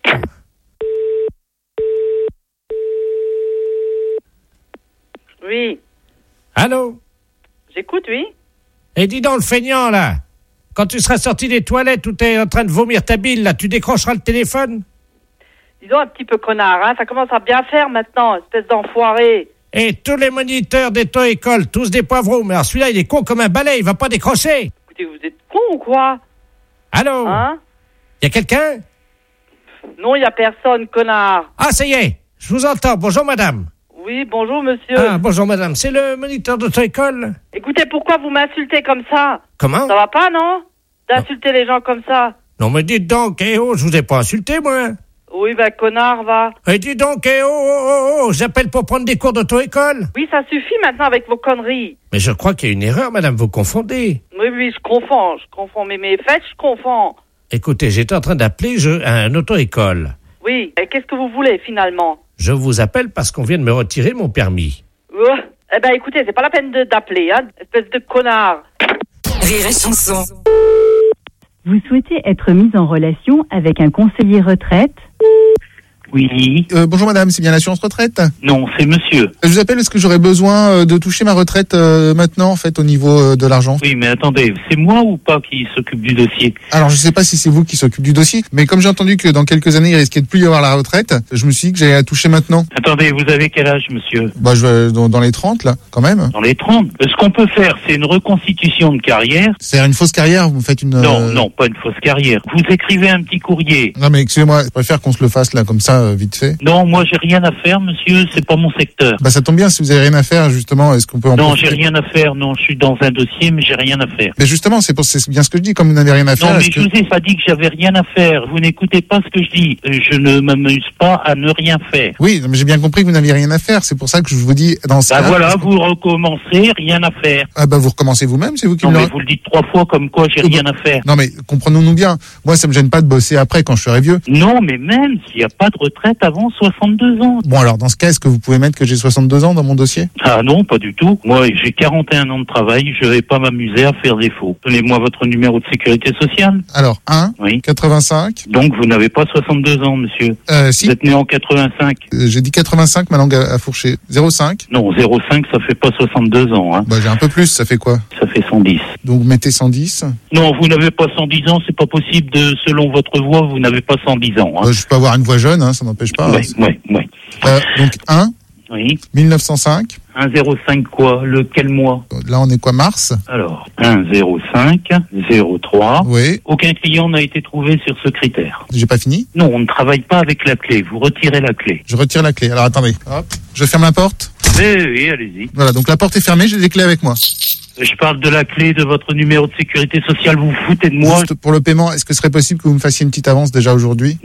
Oui. Allô? J'écoute, oui. Et dis donc, le feignant, là, quand tu seras sorti des toilettes où t'es en train de vomir ta bile, là, tu décrocheras le téléphone? Disons un petit peu connard, hein. Ça commence à bien faire maintenant, espèce d'enfoiré. Et tous les moniteurs d'auto-école, tous des poivrons. Mais alors celui-là, il est con comme un balai, il va pas décrocher. Écoutez, vous êtes con ou quoi? Allô? Hein? Y a quelqu'un? Non, il y a personne, connard. Ah, ça y est, je vous entends. Bonjour, madame. Oui, bonjour, monsieur. Ah, bonjour, madame. C'est le moniteur d'auto-école? Écoutez, pourquoi vous m'insultez comme ça? Comment? Ça va pas, non? D'insulter les gens comme ça. Non, mais dites donc, eh oh, je vous ai pas insulté, moi. Oui, ben, connard, va. Et dites donc, eh oh, oh, oh, oh, j'appelle pour prendre des cours d'auto-école. Oui, ça suffit maintenant avec vos conneries. Mais je crois qu'il y a une erreur, madame, vous confondez. Oui, oui, je confonds, je confonds. Mais mes fêtes, je confonds. Écoutez, j'étais en train d'appeler je, un auto-école. Oui, et qu'est-ce que vous voulez, finalement? Je vous appelle parce qu'on vient de me retirer mon permis. Euh, eh ben, écoutez, c'est pas la peine de, d'appeler, hein, espèce de connard. Rire et chanson. Vous souhaitez être mis en relation avec un conseiller retraite? Oui. Euh, bonjour madame, c'est bien l'assurance retraite? Non, c'est monsieur. Je vous appelle parce que j'aurais besoin euh, de toucher ma retraite euh, maintenant, en fait, au niveau euh, de l'argent. Oui, mais attendez, c'est moi ou pas qui s'occupe du dossier? Alors, je sais pas si c'est vous qui s'occupe du dossier, mais comme j'ai entendu que dans quelques années, il risquait de plus y avoir la retraite, je me suis dit que j'allais la toucher maintenant. Attendez, vous avez quel âge, monsieur? Bah, je vais dans, dans les trente, là, quand même. Dans les trente. Ce qu'on peut faire, c'est une reconstitution de carrière. C'est une fausse carrière, vous faites une... Non, euh... non, pas une fausse carrière. Vous écrivez un petit courrier. Non, mais excusez-moi, je préfère qu'on se le fasse, là, comme ça... euh, vite fait. Non, moi j'ai rien à faire, monsieur, c'est pas mon secteur. Bah ça tombe bien, si vous avez rien à faire, justement, est-ce qu'on peut en Non, profiter? j'ai rien à faire, non, je suis dans un dossier, mais j'ai rien à faire. Mais justement, c'est pour c'est bien ce que je dis, comme vous n'avez rien à faire. Non, mais est-ce je que- vous ai pas dit que j'avais rien à faire. Vous n'écoutez pas ce que je dis. Euh, Je ne m'amuse pas à ne rien faire. Oui, mais j'ai bien compris que vous n'aviez rien à faire. C'est pour ça que je vous dis, dans ce Bah cas. voilà, vous recommencez, rien à faire. Ah bah vous recommencez vous-même, c'est vous qui Non, me mais le- vous le dites trois fois comme quoi j'ai rien à faire. Non mais comprenons-nous bien. Moi, ça me gêne pas de bosser après quand je serai vieux. Non, mais même s'il n'y a pas de retraite avant soixante-deux ans. Bon alors, dans ce cas, est-ce que vous pouvez mettre que j'ai soixante-deux ans dans mon dossier? Ah non, pas du tout. Moi, j'ai quarante et un ans de travail, je vais pas m'amuser à faire des faux. Donnez-moi votre numéro de sécurité sociale. Alors, un, Oui. quatre-vingt-cinq. Donc, vous n'avez pas soixante-deux ans, monsieur. Euh, si. Vous êtes né en quatre-vingt-cinq. Euh, j'ai dit quatre-vingt-cinq, ma langue a, a fourché. zéro cinq. Non, zéro cinq, ça fait pas soixante-deux ans, hein. Bah j'ai un peu plus, ça fait quoi? Ça fait cent dix. Donc mettez cent dix. Non, vous n'avez pas cent dix ans, c'est pas possible de, selon votre voix, vous n'avez pas cent dix ans, hein. Euh, je peux avoir une voix jeune, hein, ça n'empêche pas. Oui, oui, oui. Euh, donc un, Oui. mille neuf cent cinq. un zéro cinq quoi? Le quel mois? Là on est quoi, mars? Alors, un zéro cinq zéro trois. Oui. Aucun client n'a été trouvé sur ce critère. J'ai pas fini. Non, on ne travaille pas avec la clé. Vous retirez la clé. Je retire la clé. Alors attendez. Hop. Je ferme la porte. Oui, oui, allez-y. Voilà, donc la porte est fermée, j'ai les clés avec moi. Je parle de la clé de votre numéro de sécurité sociale. Vous vous foutez de moi? Juste pour le paiement, est-ce que ce serait possible que vous me fassiez une petite avance déjà aujourd'hui?